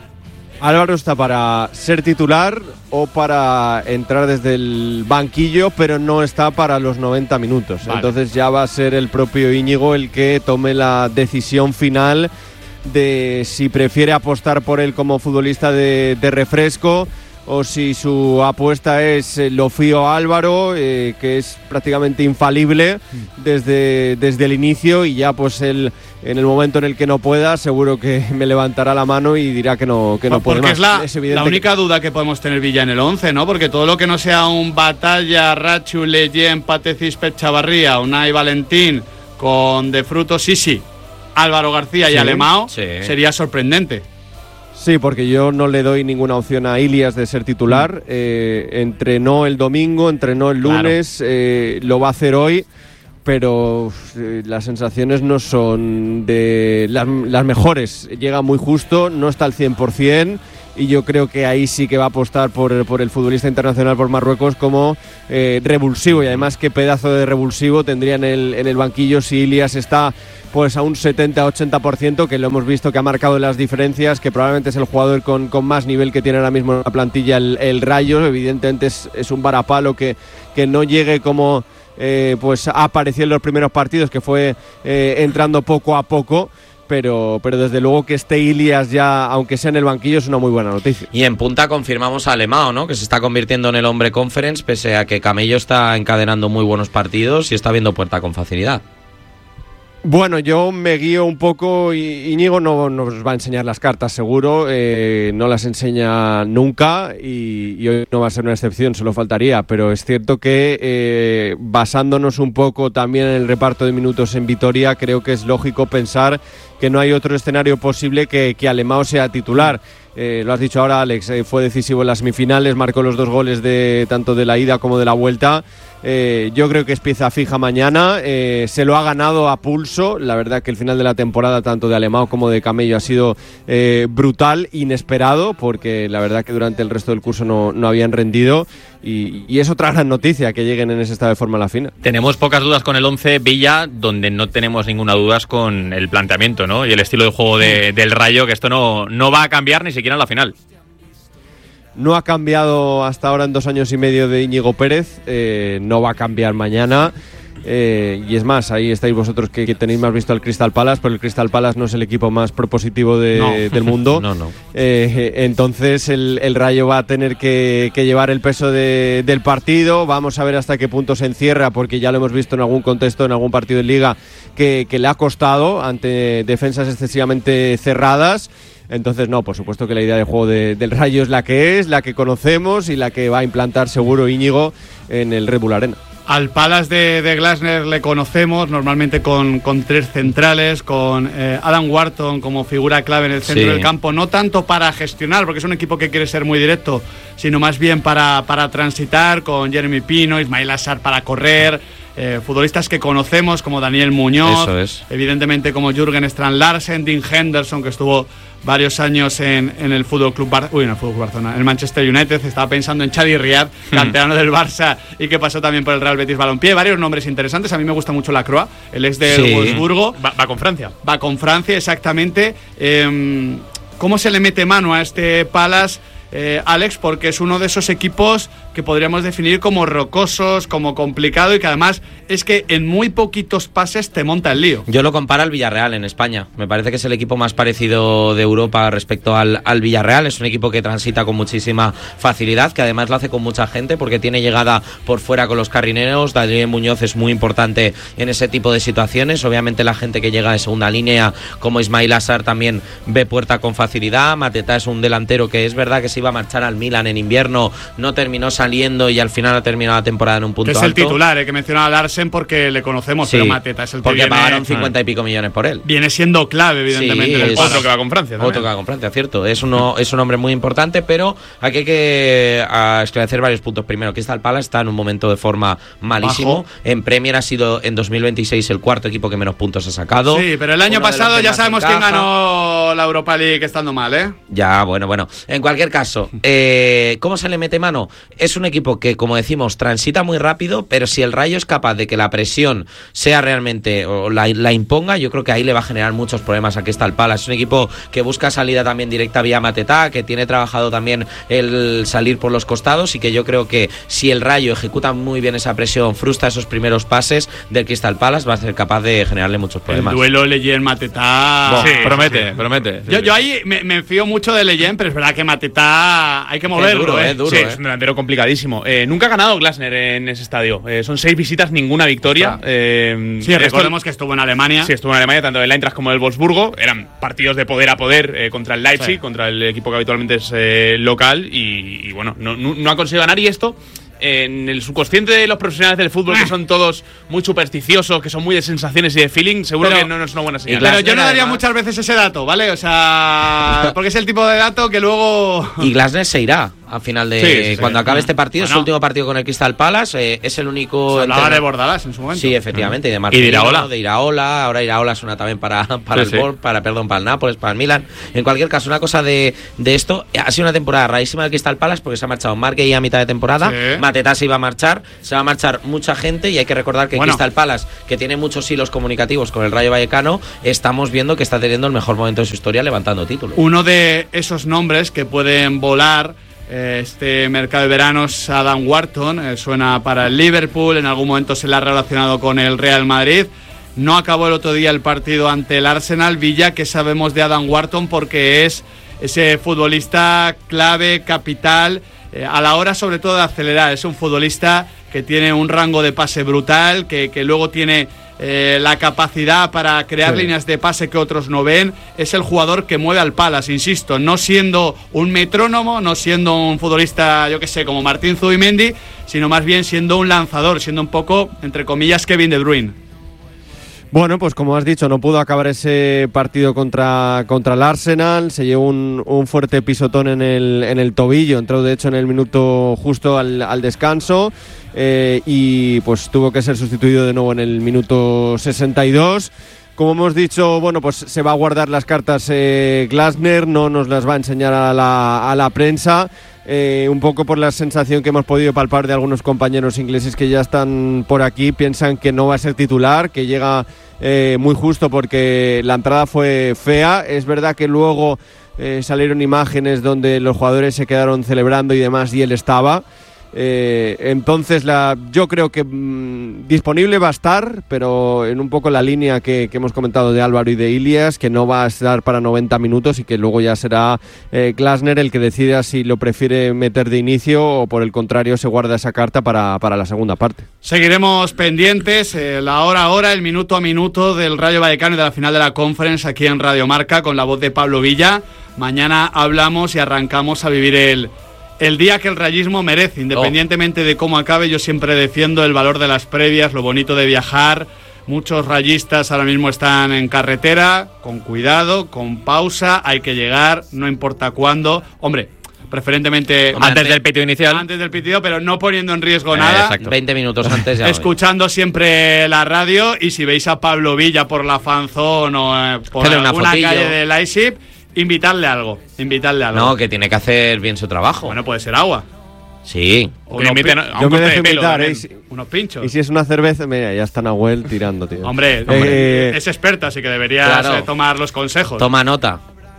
Q: Álvaro está para ser titular o para entrar desde el banquillo, pero no está para los noventa minutos. Vale. Entonces ya va a ser el propio Íñigo el que tome la decisión final de si prefiere apostar por él como futbolista de, de refresco o si su apuesta es eh, lo fío Álvaro, eh, que es prácticamente infalible desde, desde el inicio, y ya pues él en el momento en el que no pueda seguro que me levantará la mano y dirá que no, que no puede
A: Porque
Q: más.
A: es la, es la única que... duda que podemos tener Villa en el once, ¿no? Porque todo lo que no sea un Batalla, Rachu, Leyen, Pate Cisper, Chavarría, Unai Valentín, con de fruto Sisi, Álvaro García y
Q: Sí,
A: Alemao,
Q: sí.
A: sería sorprendente.
Q: Sí, porque yo no le doy ninguna opción a Ilias de ser titular. Mm. Eh, entrenó el domingo, entrenó el lunes, claro. eh, lo va a hacer hoy, pero eh, las sensaciones no son de las, las mejores. Llega muy justo, no está al cien por ciento, y yo creo que ahí sí que va a apostar por, por el futbolista internacional por Marruecos como eh, revulsivo, y además qué pedazo de revulsivo tendría en el, en el banquillo si Ilias está pues a un setenta a ochenta por ciento, que lo hemos visto que ha marcado las diferencias, que probablemente es el jugador con, con más nivel que tiene ahora mismo en la plantilla el, el Rayo. Evidentemente es, es un varapalo que, que no llegue como eh, pues apareció en los primeros partidos, que fue eh, entrando poco a poco. Pero, pero desde luego que esté Ilias ya, aunque sea en el banquillo, es una muy buena noticia.
B: Y en punta confirmamos a Alemao, ¿no? Que se está convirtiendo en el hombre conference, pese a que Camello está encadenando muy buenos partidos y está viendo puerta con facilidad.
Q: Bueno, yo me guío un poco, y Íñigo no nos va a enseñar las cartas seguro, eh, no las enseña nunca, y, y hoy no va a ser una excepción, solo faltaría, pero es cierto que eh, basándonos un poco también en el reparto de minutos en Vitoria, creo que es lógico pensar que no hay otro escenario posible que, que Alemao sea titular. Eh, lo has dicho ahora, Alex, eh, fue decisivo en las semifinales, marcó los dos goles de tanto de la ida como de la vuelta. Eh, yo creo que es pieza fija mañana, eh, se lo ha ganado a pulso. La verdad que el final de la temporada, tanto de Alemao como de Camello, ha sido eh, brutal, inesperado, porque la verdad que durante el resto del curso no, no habían rendido, y, y es otra gran noticia que lleguen en ese estado de forma a la final.
C: Tenemos pocas dudas con el once Villa, donde no tenemos ninguna duda con el planteamiento, ¿no? Y el estilo de juego de, del Rayo, que esto no, no va a cambiar ni siquiera en la final.
Q: No ha cambiado hasta ahora en dos años y medio de Íñigo Pérez, eh, no va a cambiar mañana, eh, y es más, ahí estáis vosotros que, que tenéis más visto al Crystal Palace, pero el Crystal Palace no es el equipo más propositivo de, no. del mundo.
B: no, no.
Q: Eh, entonces el, el Rayo va a tener que, que llevar el peso de, del partido. Vamos a ver hasta qué punto se encierra, porque ya lo hemos visto en algún contexto, en algún partido en Liga, que, que le ha costado ante defensas excesivamente cerradas. Entonces, no, por supuesto que la idea de juego de, del Rayo es la que es, la que conocemos y la que va a implantar seguro Íñigo en el Red Bull Arena.
A: Al Palace de, de Glasner le conocemos normalmente con, con tres centrales, con eh, Adam Wharton como figura clave en el centro sí. del campo, no tanto para gestionar, porque es un equipo que quiere ser muy directo, sino más bien para, para transitar, con Jeremy Pino, Ismail Assar para correr, eh, futbolistas que conocemos como Daniel Muñoz,
B: Eso es.
A: evidentemente como Jürgen Strand Larsen, Dean Henderson, que estuvo varios años en, en el Fútbol Club Bar- Uy, en el Fútbol Club Barcelona, en el Manchester United. Estaba pensando en Chadi Riad, hmm. canterano del Barça y que pasó también por el Real Betis Balompié. Varios nombres interesantes. A mí me gusta mucho Lacroix, el ex del sí. Wolfsburgo.
D: Va, va con Francia.
A: Va con Francia, exactamente. Eh, ¿Cómo se le mete mano a este Palace, eh, Alex? Porque es uno de esos equipos que podríamos definir como rocosos, como complicado, y que además es que en muy poquitos pases te monta el lío.
B: Yo lo comparo al Villarreal en España. Me parece que es el equipo más parecido de Europa respecto al, al Villarreal. Es un equipo que transita con muchísima facilidad, que además lo hace con mucha gente porque tiene llegada por fuera con los carrineros. Daniel Muñoz es muy importante en ese tipo de situaciones. Obviamente la gente que llega de segunda línea, como Ismail Assar, también ve puerta con facilidad. Mateta es un delantero que es verdad que se iba a marchar al Milan en invierno, no terminó saliendo y al final ha terminado la temporada en un punto
A: alto.
B: Es
A: el titular, eh, que mencionaba Larsen porque le conocemos, sí, pero Mateta es el que
B: porque
A: viene,
B: pagaron cincuenta y pico millones por él.
A: Viene siendo clave, evidentemente.
B: Sí,
A: el
B: es,
A: otro que va con Francia también.
B: Otro que va con Francia, cierto. Es, uno, es un hombre muy importante, pero aquí hay que a, esclarecer varios puntos. Primero, Crystal Palace está en un momento de forma malísimo. Bajo. En Premier ha sido en dos mil veintiséis el cuarto equipo que menos puntos ha sacado.
A: Sí, pero el año pasado ya sabemos quién ganó la Europa League estando mal, ¿eh?
B: Ya, bueno, bueno. En cualquier caso, caso, eh, ¿cómo se le mete mano? Es un equipo que, como decimos, transita muy rápido, pero si el Rayo es capaz de que la presión sea realmente, o la, la imponga, yo creo que ahí le va a generar muchos problemas a Crystal Palace. Es un equipo que busca salida también directa vía Mateta, que tiene trabajado también el salir por los costados, y que yo creo que si el Rayo ejecuta muy bien esa presión, frustra esos primeros pases del Crystal Palace, va a ser capaz de generarle muchos problemas.
A: El duelo Leyen-Mateta...
C: Sí, promete, sí. promete.
A: Yo, yo ahí me, me fío mucho de Leyen, pero es verdad que Mateta hay que moverlo.
D: Es duro,
A: ¿eh?
D: es duro. Sí, eh. es un delantero complicadísimo. Eh, nunca ha ganado Glasner en ese estadio. Eh, son seis visitas, ninguna victoria. Eh,
A: sí, recordemos esto, que estuvo en Alemania.
D: Sí, estuvo en Alemania, tanto el Eintracht como el Wolfsburgo. Eran partidos de poder a poder eh, contra el Leipzig, sí. contra el equipo que habitualmente es eh, local. Y, y bueno, no, no, no ha conseguido ganar. Y esto, en el subconsciente de los profesionales del fútbol, que son todos muy supersticiosos, que son muy de sensaciones y de feeling, seguro pero, que no, no es una buena señal.
A: Pero yo no daría además muchas veces ese dato, ¿vale? O sea, porque es el tipo de dato que luego...
B: Y Glasner se irá al final de... Sí, sí, cuando sí. acabe este partido, bueno. es su último partido con el Crystal Palace, eh, es el único...
A: Se hablaba de Bordalas en su momento.
B: Sí, efectivamente, y de Martín,
C: y de Iraola.
B: de Iraola, ahora Iraola suena también para, para sí, el Bor, sí. para, perdón, para el Nápoles, para el Milan. En cualquier caso, una cosa de, de esto, ha sido una temporada rarísima del Crystal Palace, porque se ha marchado Marquey a mitad de temporada, sí. Mateta se iba a marchar, se va a marchar mucha gente, y hay que recordar que bueno. Crystal Palace, que tiene muchos hilos comunicativos con el Rayo Vallecano, estamos viendo que está teniendo el mejor momento de su historia levantando títulos.
A: Uno de esos nombres que pueden volar este mercado de verano es Adam Wharton, eh, suena para el Liverpool, en algún momento se le ha relacionado con el Real Madrid. No acabó el otro día el partido ante el Arsenal. Villa, ¿qué sabemos de Adam Wharton? Porque es ese futbolista clave, capital, eh, a la hora sobre todo de acelerar. Es un futbolista que tiene un rango de pase brutal, que, que luego tiene eh, la capacidad para crear sí. líneas de pase que otros no ven. Es el jugador que mueve al Palace, insisto, no siendo un metrónomo, no siendo un futbolista, yo que sé, como Martín Zubimendi, sino más bien siendo un lanzador, siendo un poco, entre comillas, Kevin De Bruyne.
Q: Bueno, pues como has dicho, no pudo acabar ese partido contra, contra el Arsenal, se llevó un, un fuerte pisotón en el, en el tobillo, entró de hecho en el minuto justo al, al descanso, eh, y pues tuvo que ser sustituido de nuevo en el minuto sesenta y dos. Como hemos dicho, bueno, pues se va a guardar las cartas eh, Glasner, no nos las va a enseñar a la, a la prensa. Eh, un poco por la sensación que hemos podido palpar de algunos compañeros ingleses que ya están por aquí, piensan que no va a ser titular, que llega eh, muy justo porque la entrada fue fea. Es verdad que luego eh, salieron imágenes donde los jugadores se quedaron celebrando y demás, y él estaba. Eh, entonces la, yo creo que mmm, disponible va a estar, pero en un poco la línea que, que hemos comentado de Álvaro y de Ilias, que no va a estar para noventa minutos y que luego ya será eh, Glasner el que decida si lo prefiere meter de inicio o por el contrario se guarda esa carta para, para la segunda parte.
A: Seguiremos pendientes, eh, la hora a hora, el minuto a minuto del Rayo Vallecano y de la final de la Conference aquí en Radio Marca con la voz de Pablo Villa. Mañana hablamos y arrancamos a vivir el El día que el rayismo merece, independientemente oh. de cómo acabe. Yo siempre defiendo el valor de las previas, lo bonito de viajar. Muchos rayistas ahora mismo están en carretera, con cuidado, con pausa, hay que llegar, no importa cuándo. Hombre, preferentemente
C: antes, antes del pitido inicial.
A: Antes del pitido, pero no poniendo en riesgo eh, nada.
B: Exacto. veinte minutos antes ya.
A: Escuchando siempre la radio, y si veis a Pablo Villa por la fanzone o eh, por
B: Pero
A: alguna
B: una
A: calle de Leipzig, invitarle algo, invitarle algo.
B: No, que tiene que hacer bien su trabajo.
A: Bueno, puede ser agua.
B: Sí.
A: O unos
Q: inviten,
A: pi-
Q: yo me dejo invitar, ¿eh? Si,
A: unos pinchos.
Q: Y si es una cerveza, mira, ya está Nahuel tirando, tío.
A: Hombre,
Q: eh,
A: hombre es experta, así que deberías
B: claro.
A: eh, tomar los consejos.
B: Toma nota.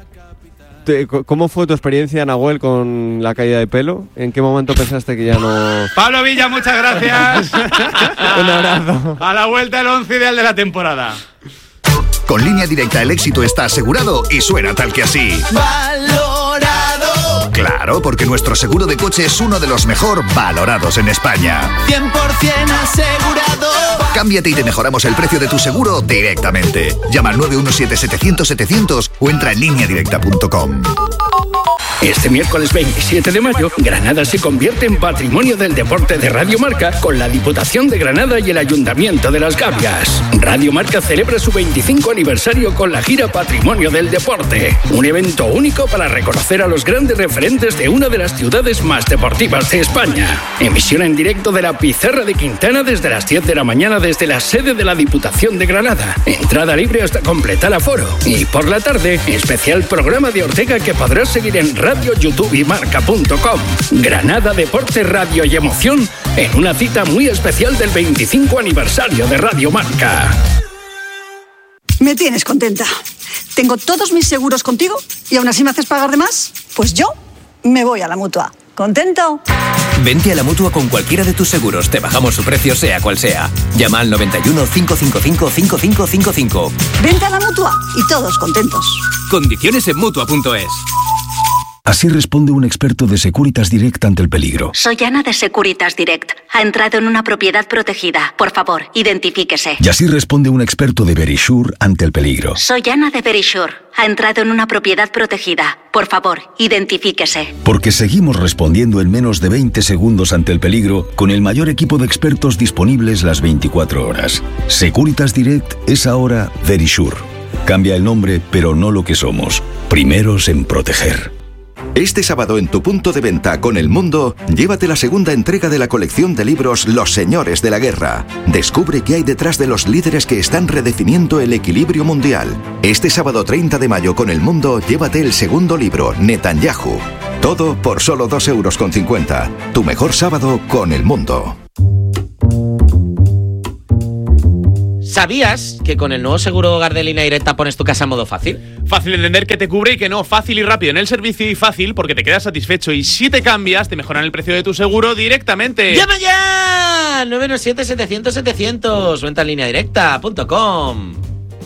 Q: Te, ¿Cómo fue tu experiencia, Nahuel, con la caída de pelo? ¿En qué momento pensaste que ya no...?
A: Pablo Villa, muchas gracias.
Q: Un abrazo.
A: A la vuelta el once ideal de la temporada.
E: Con Línea Directa el éxito está asegurado y suena tal que así.
F: Valorado.
E: Claro, porque nuestro seguro de coche es uno de los mejor valorados en España.
F: cien por ciento asegurado.
E: Cámbiate y te mejoramos el precio de tu seguro directamente. Llama al nueve uno siete setecientos setecientos o entra en línea directa punto com.
R: Este miércoles veintisiete de mayo, Granada se convierte en Patrimonio del Deporte de Radio Marca con la Diputación de Granada y el Ayuntamiento de Las Gavias. Radio Marca celebra su veinticinco aniversario con la gira Patrimonio del Deporte, un evento único para reconocer a los grandes referentes de una de las ciudades más deportivas de España. Emisión en directo de la Pizarra de Quintana desde las diez de la mañana desde la sede de la Diputación de Granada. Entrada libre hasta completar aforo. Y por la tarde, especial programa de Ortega que podrás seguir en Radio, YouTube y Marca punto com. Granada, deporte, radio y emoción en una cita muy especial del veinticinco aniversario de Radio Marca.
S: Me tienes contenta. Tengo todos mis seguros contigo y aún así me haces pagar de más. Pues yo me voy a la Mutua. ¿Contento?
T: Vente a la Mutua con cualquiera de tus seguros. Te bajamos su precio sea cual sea. Llama al noventa y uno, cinco cinco cinco, cinco cinco cinco cinco.
S: Vente a la Mutua y todos contentos.
T: Condiciones en Mutua punto es.
U: Así responde un experto de Securitas Direct ante el peligro.
V: Soy Ana de Securitas Direct. Ha entrado en una propiedad protegida. Por favor, identifíquese.
U: Y así responde un experto de Verisure ante el peligro.
V: Soy Ana de Verisure. Ha entrado en una propiedad protegida. Por favor, identifíquese.
U: Porque seguimos respondiendo en menos de veinte segundos ante el peligro con el mayor equipo de expertos disponibles las veinticuatro horas. Securitas Direct es ahora Verisure. Cambia el nombre, pero no lo que somos. Primeros en proteger.
W: Este sábado en tu punto de venta con El Mundo, llévate la segunda entrega de la colección de libros Los Señores de la Guerra. Descubre qué hay detrás de los líderes que están redefiniendo el equilibrio mundial. Este sábado treinta de mayo con El Mundo, llévate el segundo libro, Netanyahu. Todo por solo dos euros con cincuenta. Tu mejor sábado con El Mundo.
B: ¿Sabías que con el nuevo seguro hogar de Línea Directa pones tu casa en modo fácil?
D: Fácil de entender que te cubre y que no, fácil y rápido en el servicio y fácil porque te quedas satisfecho. Y si te cambias, te mejoran el precio de tu seguro directamente.
B: ¡Llama ya! nueve uno siete, setecientos, setecientos. Venta en línea directa punto com.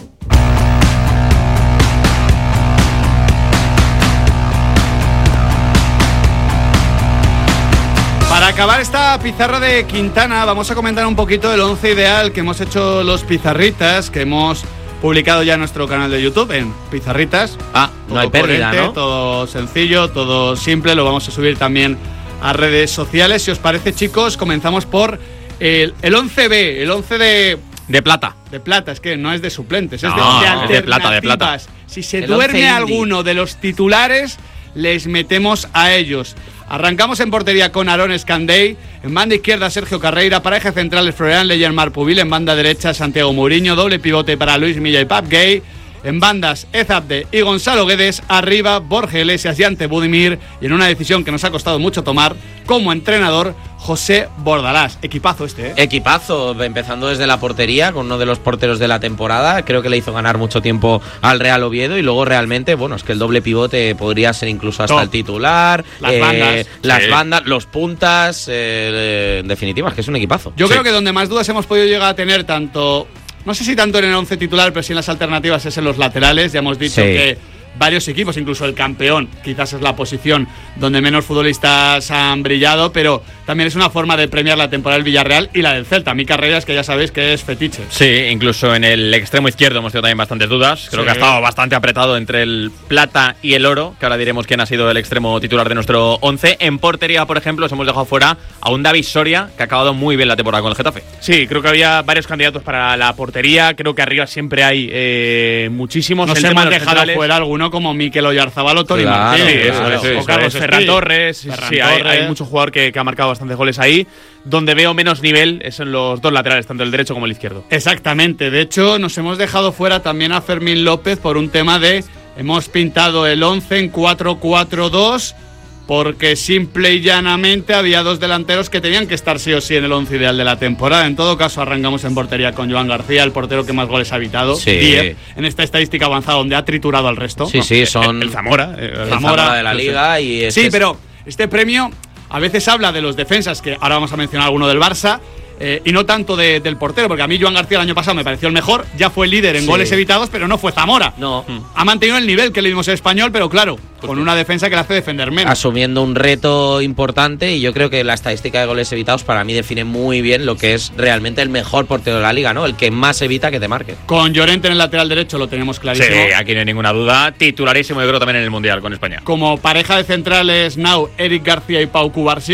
A: Para acabar esta pizarra de Quintana, vamos a comentar un poquito el once ideal que hemos hecho los pizarritas, que hemos publicado ya en nuestro canal de YouTube, en Pizarritas.
B: Ah, no hay pérdida, ¿no?
A: Todo sencillo, todo simple, lo vamos a subir también a redes sociales. Si os parece, chicos, comenzamos por el, el once B, el once de...
C: De plata.
A: De plata, es que no es de suplentes,
C: no,
A: es de, de alternativas.
C: de plata, de plata.
A: Si se
B: el
A: duerme alguno de los titulares, les metemos a ellos. Arrancamos en portería con Aaron Escandey, en banda izquierda Sergio Carreira, pareja central Florian Leyer Marpubil, en banda derecha Santiago Mourinho, doble pivote para Luis Milla y Pap Gay, en bandas Ezabde y Gonzalo Guedes, arriba Borja Iglesias y Ante Budimir, y en una decisión que nos ha costado mucho tomar, como entrenador José Bordalás. Equipazo este, ¿eh?
B: Equipazo, empezando desde la portería, con uno de los porteros de la temporada. Creo que le hizo ganar mucho tiempo al Real Oviedo y luego realmente, bueno, es que el doble pivote podría ser incluso hasta Top. el titular.
A: Las
B: eh,
A: bandas.
B: Las
A: Sí.
B: bandas, los puntas, eh, en definitiva, es que es un equipazo.
A: Yo
B: Sí.
A: creo que donde más dudas hemos podido llegar a tener tanto, no sé si tanto en el once titular, pero sí en las alternativas es en los laterales. Ya hemos dicho
B: Sí.
A: que varios equipos, incluso el campeón, quizás es la posición donde menos futbolistas han brillado, pero también es una forma de premiar la temporada del Villarreal y la del Celta. Mi Carreras, que ya sabéis que es fetiche.
C: Sí, incluso en el extremo izquierdo hemos tenido también bastantes dudas. Creo
A: Sí.
C: que ha estado bastante apretado entre el plata y el oro, que ahora diremos quién ha sido el extremo titular de nuestro once. En portería, por ejemplo, os hemos dejado fuera a un David Soria, que ha acabado muy bien la temporada con el Getafe.
D: Sí, creo que había varios candidatos para la portería. Creo que arriba siempre hay eh, muchísimos.
A: Nos
D: El tema
A: hemos
D: de los
A: dejado
D: centrales.
A: fuera alguno como Mikel Oyarzabal o Toni
B: Claro,
A: Martínez.
D: Sí, eso,
B: claro.
D: eso,
A: O
D: eso,
A: Carlos
D: eso. Ferran
A: Espí.
D: Torres.
A: Ferran
D: Sí, hay,
A: Torres.
D: hay mucho jugador que, que ha marcado bastantes goles ahí. Donde veo menos nivel es en los dos laterales, tanto el derecho como el izquierdo.
A: Exactamente. De hecho, nos hemos dejado fuera también a Fermín López por un tema de... Hemos pintado el once en cuatro cuatro dos porque simple y llanamente había dos delanteros que tenían que estar sí o sí en el once ideal de la temporada. En todo caso, arrancamos en portería con Joan García, el portero que más goles ha evitado.
B: Sí.
A: diez en esta estadística avanzada donde ha triturado al resto.
B: Sí, sí, son
D: El, el Zamora. eh,
B: el Zamora de la Liga y es
A: Sí,
B: que es-
A: pero este premio a veces habla de los defensas, que ahora vamos a mencionar alguno del Barça, eh, y no tanto de- del portero, porque a mí Joan García el año pasado me pareció el mejor, ya fue el líder en
B: Sí.
A: goles evitados, pero no fue Zamora.
B: No.
A: Ha mantenido el nivel que le dimos en español, pero claro, con una defensa que le hace defender menos.
B: asumiendo un reto importante, y yo creo que la estadística de goles evitados para mí define muy bien lo que es realmente el mejor portero de la liga, ¿no? El que más evita que te marque.
A: Con Llorente en el lateral derecho lo tenemos
C: Sí,
A: clarísimo.
C: aquí no hay ninguna duda. Titularísimo, yo creo, también en el Mundial con España.
A: Como pareja de centrales, now Eric García y Pau Cubarsí.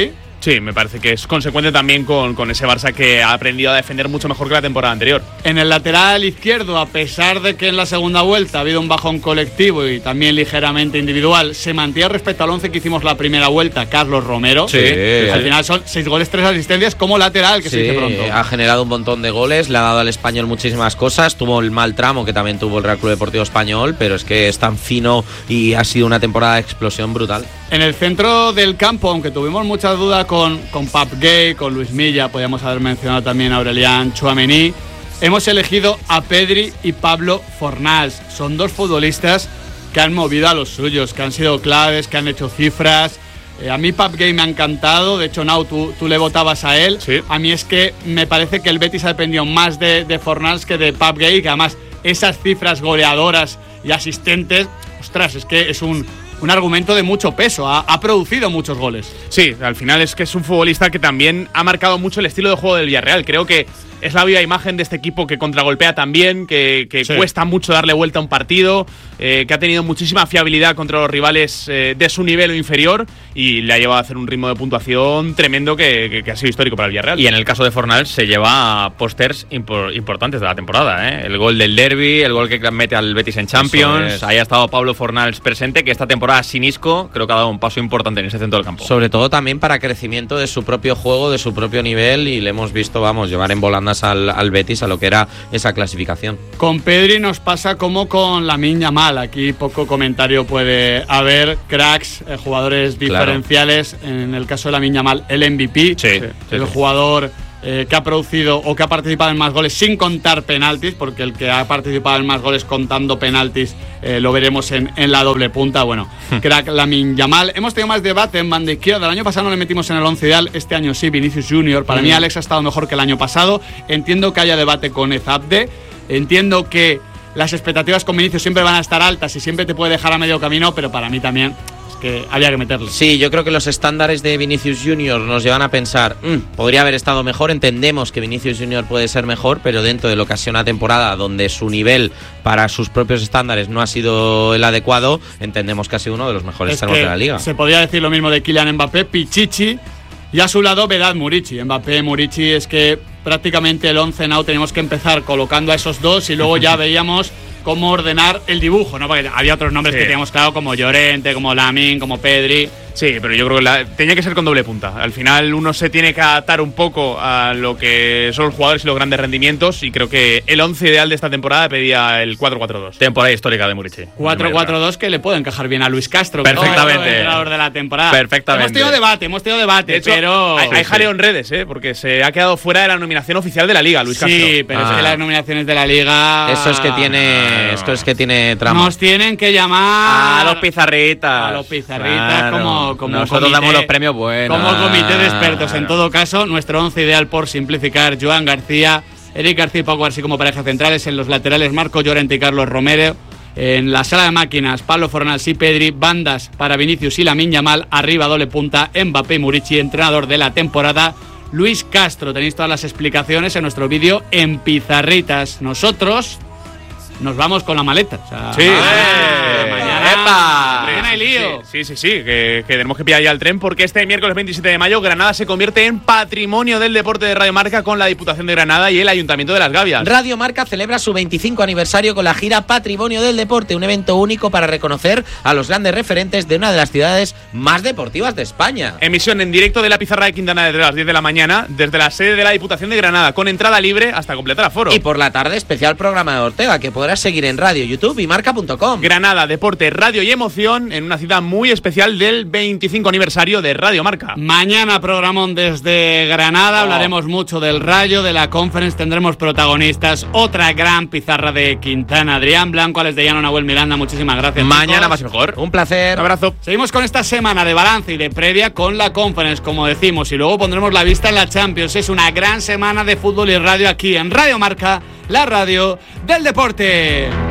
D: Sí, me parece que es consecuente también con, con ese Barça que ha aprendido a defender mucho mejor que la temporada anterior.
A: En el lateral izquierdo, a pesar de que en la segunda vuelta ha habido un bajón colectivo y también ligeramente individual, se mantiene respecto al once que hicimos la primera vuelta, Carlos Romero.
B: Sí.
A: Que al
B: Sí.
A: final son seis goles, tres asistencias como lateral, que
B: Sí,
A: se dice pronto.
B: ha generado un montón de goles, le ha dado al Español muchísimas cosas, tuvo el mal tramo que también tuvo el Real Club Deportivo Español, pero es que es tan fino y ha sido una temporada de explosión brutal.
A: En el centro del campo, aunque tuvimos muchas dudas con, con Pap Gay, con Luis Milla, podíamos haber mencionado también a Aurelian Tchouaméni, hemos elegido a Pedri y Pablo Fornals. Son dos futbolistas que han movido a los suyos, que han sido claves, que han hecho cifras. Eh, a mí Pap Gay me ha encantado, de hecho, Nau, tú, tú le votabas a él.
D: Sí.
A: A mí es que me parece que el Betis ha dependido más de, de Fornals que de Pap Gay, que además esas cifras goleadoras y asistentes, ostras, es que es un... un argumento de mucho peso, ha, ha producido muchos goles.
D: Sí, al final es que es un futbolista que también ha marcado mucho el estilo de juego del Villarreal. Creo que es la viva imagen de este equipo que contragolpea también, que, que
A: Sí.
D: cuesta mucho darle vuelta a un partido, eh, que ha tenido muchísima fiabilidad contra los rivales eh, de su nivel o inferior y le ha llevado a hacer un ritmo de puntuación tremendo que, que, que ha sido histórico para el Villarreal.
C: Y en el caso de Fornals se lleva pósters impor- importantes de la temporada, ¿eh? El gol del derbi, el gol que mete al Betis en Champions.
B: es.
C: Ahí ha estado Pablo Fornals presente, que esta temporada sin Isco creo que ha dado un paso importante en ese centro del campo.
B: Sobre todo también para crecimiento de su propio juego, de su propio nivel, y le hemos visto, vamos, llevar en volandas al, al Betis a lo que era esa clasificación.
A: Con Pedri nos pasa como con Lamine Yamal. Aquí poco comentario puede haber. Cracks, eh, jugadores
B: Claro.
A: diferenciales. En el caso de Lamine Yamal, el M V P.
C: Sí, sí,
A: el
C: sí.
A: jugador eh, que ha producido o que ha participado en más goles sin contar penaltis, porque el que ha participado en más goles contando penaltis eh, lo veremos en, en la doble punta. Bueno, crack Lamine Yamal. Hemos tenido más debate en banda izquierda. El año pasado no le metimos en el once ideal, este año sí, Vinicius Junior. Para
B: Mm.
A: mí Alex ha estado mejor que el año pasado. Entiendo que haya debate con Ezabde. Entiendo que las expectativas con Vinicius siempre van a estar altas y siempre te puede dejar a medio camino, pero para mí también es que había que meterle.
B: Sí, yo creo que los estándares de Vinicius Junior nos llevan a pensar, "Mm, podría haber estado mejor". Entendemos que Vinicius Junior puede ser mejor, pero dentro de lo que ha sido una temporada donde su nivel para sus propios estándares no ha sido el adecuado, entendemos que ha sido uno de los mejores
A: Es
B: extremos
A: que
B: de la liga.
A: se podría decir lo mismo de Kylian Mbappé, Pichichi, y a su lado Vedat Murici. Mbappé, Murici, es que prácticamente el once now tenemos que empezar colocando a esos dos y luego ya veíamos cómo ordenar el dibujo, ¿no? Porque había otros nombres
D: Sí.
A: que teníamos claro, como Llorente, como Lamine, como Pedri.
D: Sí, pero yo creo que la- tenía que ser con doble punta. Al final uno se tiene que adaptar un poco a lo que son los jugadores y los grandes rendimientos, y creo que el once ideal de esta temporada pedía el cuatro cuatro dos.
C: Temporada histórica de Murici.
A: cuatro cuatro dos que le puede encajar bien a Luis Castro.
C: Perfectamente.
A: Que es el entrenador de la temporada.
C: Perfectamente.
A: Hemos tenido debate, hemos tenido debate,
D: De hecho,
A: pero...
D: hay, hay jaleo en redes, ¿eh? Porque se ha quedado fuera de la nominación oficial de la Liga, Luis Castro.
A: Sí, pero es
B: Ah.
A: que las nominaciones de la Liga...
B: Eso es que tiene, esto es que tiene trama.
A: Nos tienen que llamar...
C: A los pizarritas.
A: A los pizarritas,
C: Claro.
A: como, como
C: Nosotros
A: comité,
C: damos los premios buenos.
A: Como comité de expertos. En
C: Claro.
A: todo caso, nuestro once ideal, por simplificar: Joan García, Eric García y Pau García como pareja centrales. En los laterales, Marco Llorente y Carlos Romero. En la sala de máquinas, Pablo Fornals y Pedri. Bandas para Vinicius y Lamine Yamal. Arriba, doble punta, Mbappé y Murici. Entrenador de la temporada, Luis Castro. Tenéis todas las explicaciones en nuestro vídeo en Pizarritas. Nosotros nos vamos con la maleta. O sea,
D: Sí,
A: mañana,
D: sí.
A: mañana,
D: ¡Epa!
A: mañana hay lío.
D: Sí, sí, sí, que, que tenemos que pillar ya el tren, porque este miércoles veintisiete de mayo Granada se convierte en patrimonio del deporte de Radio Marca con la Diputación de Granada y el Ayuntamiento de Las Gavias.
B: Radio Marca celebra su veinticinco aniversario con la gira Patrimonio del Deporte, un evento único para reconocer a los grandes referentes de una de las ciudades más deportivas de España.
D: Emisión en directo de la Pizarra de Quintana desde las diez de la mañana, desde la sede de la Diputación de Granada, con entrada libre hasta completar aforo.
B: Y por la tarde, especial programa de Ortega, que podrás seguir en radio, YouTube y marca punto com.
D: Granada, deporte, radio y emoción en una cita muy especial del veinticinco aniversario de Radio Marca.
A: Mañana programón desde Granada, hablaremos mucho del Rayo, de la Conference, tendremos protagonistas, otra gran pizarra de Quintana, Adrián Blanco, Alex de Llano, Nahuel Miranda, muchísimas gracias.
C: Mañana
A: chicos.
C: más y mejor.
B: Un placer.
D: Un abrazo.
A: Seguimos con esta semana de balance y de previa con la Conference, como decimos, y luego pondremos la vista en la Champions. Es una gran semana de fútbol y radio aquí en Radio Marca, la radio del deporte.